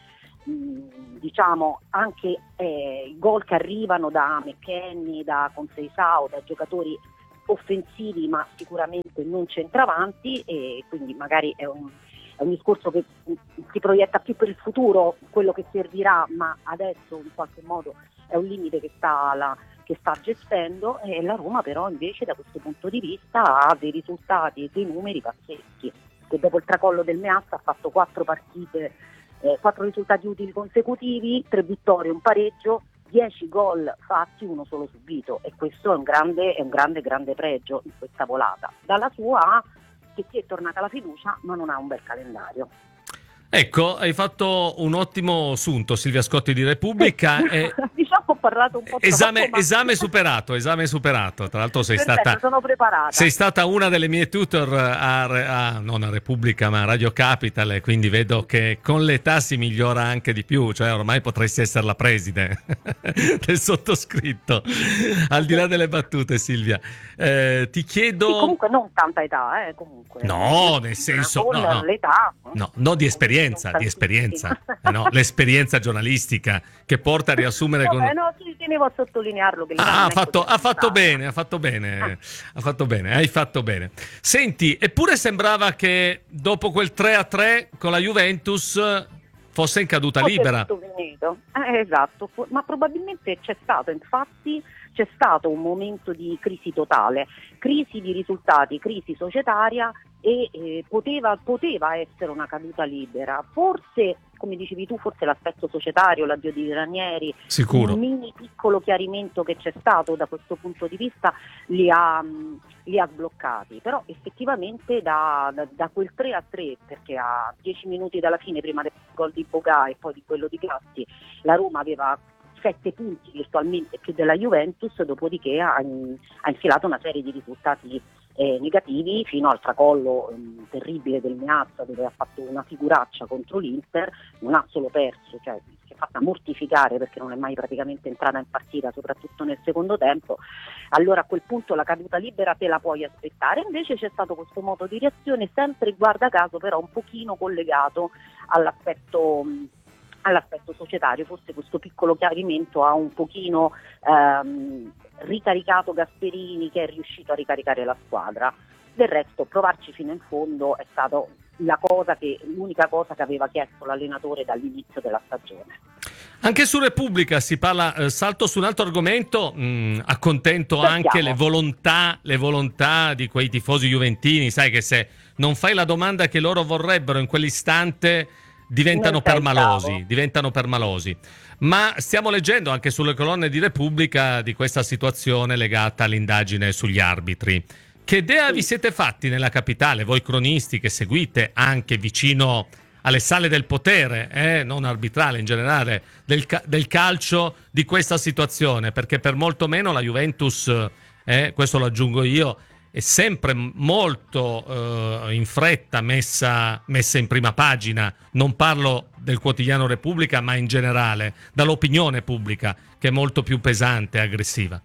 diciamo anche eh, i gol che arrivano da McKennie, da Conceição, da giocatori offensivi ma sicuramente non centravanti, e quindi magari è un, è un discorso che si proietta più per il futuro, quello che servirà, ma adesso in qualche modo è un limite che sta, la, che sta gestendo, e la Roma però invece da questo punto di vista ha dei risultati e dei numeri pazzeschi, che dopo il tracollo del Meazza ha fatto quattro partite, Eh, quattro risultati utili consecutivi, tre vittorie, un pareggio, dieci gol fatti, uno solo subito, e questo è un grande, è un grande, grande pregio in questa volata. Dalla sua che si è tornata la fiducia, ma non ha un bel calendario. Ecco, hai fatto un ottimo assunto, Silvia Scotti di Repubblica. E... diciamo ho parlato un po' esame, troppo, ma... esame superato, esame superato. Tra l'altro sei Perfetto, stata sono preparata. Sei stata una delle mie tutor a, a non a Repubblica ma a Radio Capital, e quindi vedo che con l'età si migliora anche di più, cioè ormai potresti essere la preside del sottoscritto. Al di là delle battute, Silvia, eh, ti chiedo... Sì, comunque non tanta età, eh, comunque. No, nel senso... Con no, no. l'età... No, no, di esperienza, di esperienza, eh no, l'esperienza giornalistica che porta a riassumere con... Vabbè, no, ci tenevo a sottolinearlo. Che ah, ha fatto, ha fatto bene, ha fatto bene, ah. ha fatto bene, hai fatto bene. Senti, eppure sembrava che dopo quel tre a tre con la Juventus fosse in caduta Forse libera. Eh, esatto, ma probabilmente c'è stato, infatti, c'è stato un momento di crisi totale, crisi di risultati, crisi societaria, e eh, poteva, poteva essere una caduta libera. Forse, come dicevi tu, forse l'aspetto societario, l'addio di Ranieri, sicuro, un mini piccolo chiarimento che c'è stato da questo punto di vista li ha, li ha sbloccati, però effettivamente da, da, da quel tre a tre, perché a dieci minuti dalla fine, prima del gol di Bogà e poi di quello di Gatti, la Roma aveva sette punti virtualmente più della Juventus, dopodiché ha, ha infilato una serie di risultati eh, negativi fino al tracollo eh, terribile del Meazza, dove ha fatto una figuraccia contro l'Inter, non ha solo perso, cioè si è fatta mortificare perché non è mai praticamente entrata in partita, soprattutto nel secondo tempo. Allora a quel punto la caduta libera te la puoi aspettare, invece c'è stato questo modo di reazione, sempre guarda caso però un pochino collegato all'aspetto all'aspetto societario. Forse questo piccolo chiarimento ha un pochino ehm, ricaricato Gasperini, che è riuscito a ricaricare la squadra. Del resto provarci fino in fondo è stato la cosa che, l'unica cosa che aveva chiesto l'allenatore dall'inizio della stagione. Anche su Repubblica si parla, eh, salto su un altro argomento, mh, accontento Sentiamo. anche le volontà, le volontà di quei tifosi juventini, sai che se non fai la domanda che loro vorrebbero in quell'istante diventano permalosi, diventano permalosi. Ma stiamo leggendo anche sulle colonne di Repubblica di questa situazione legata all'indagine sugli arbitri. Che idea sì. vi siete fatti nella capitale, voi cronisti che seguite anche vicino alle sale del potere, eh, non arbitrale in generale, del, ca- del calcio, di questa situazione? Perché per molto meno la Juventus, eh, questo lo aggiungo io, è sempre molto eh, in fretta messa, messa in prima pagina. Non parlo del quotidiano Repubblica, ma in generale dall'opinione pubblica, che è molto più pesante e aggressiva.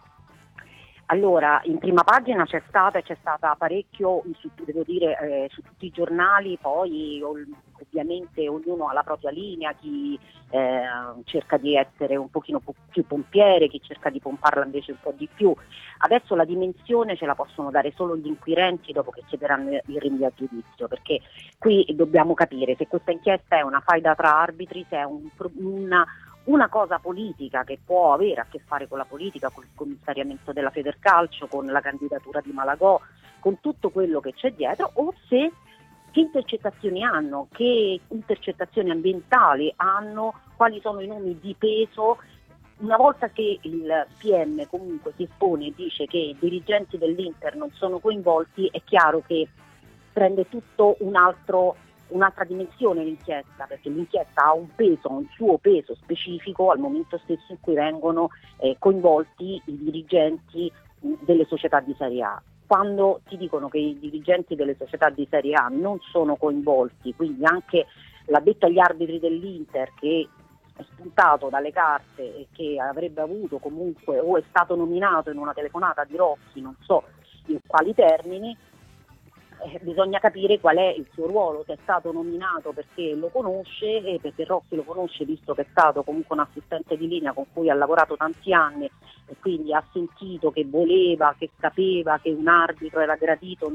Allora, in prima pagina c'è stata, c'è stata parecchio, su, devo dire, eh, su tutti i giornali, poi ovviamente ognuno ha la propria linea, chi eh, cerca di essere un pochino più pompiere, chi cerca di pomparla invece un po' di più. Adesso la dimensione ce la possono dare solo gli inquirenti dopo che chiederanno il rinvio a giudizio, perché qui dobbiamo capire se questa inchiesta è una faida tra arbitri, se è un, una... una cosa politica che può avere a che fare con la politica, con il commissariamento della Federcalcio, con la candidatura di Malagò, con tutto quello che c'è dietro, o se che intercettazioni hanno, che intercettazioni ambientali hanno, quali sono i nomi di peso. Una volta che il P M comunque si espone e dice che i dirigenti dell'Inter non sono coinvolti, è chiaro che prende tutto un altro, un'altra dimensione l'inchiesta, perché l'inchiesta ha un peso, un suo peso specifico al momento stesso in cui vengono eh, coinvolti i dirigenti delle società di Serie A. Quando ti dicono che i dirigenti delle società di Serie A non sono coinvolti, quindi anche l'addetto agli arbitri dell'Inter che è spuntato dalle carte e che avrebbe avuto comunque o è stato nominato in una telefonata di Rossi, non so in quali termini, eh, bisogna capire qual è il suo ruolo, se è stato nominato perché lo conosce e perché Rossi lo conosce, visto che è stato comunque un assistente di linea con cui ha lavorato tanti anni e quindi ha sentito che voleva, che sapeva che un arbitro era gradito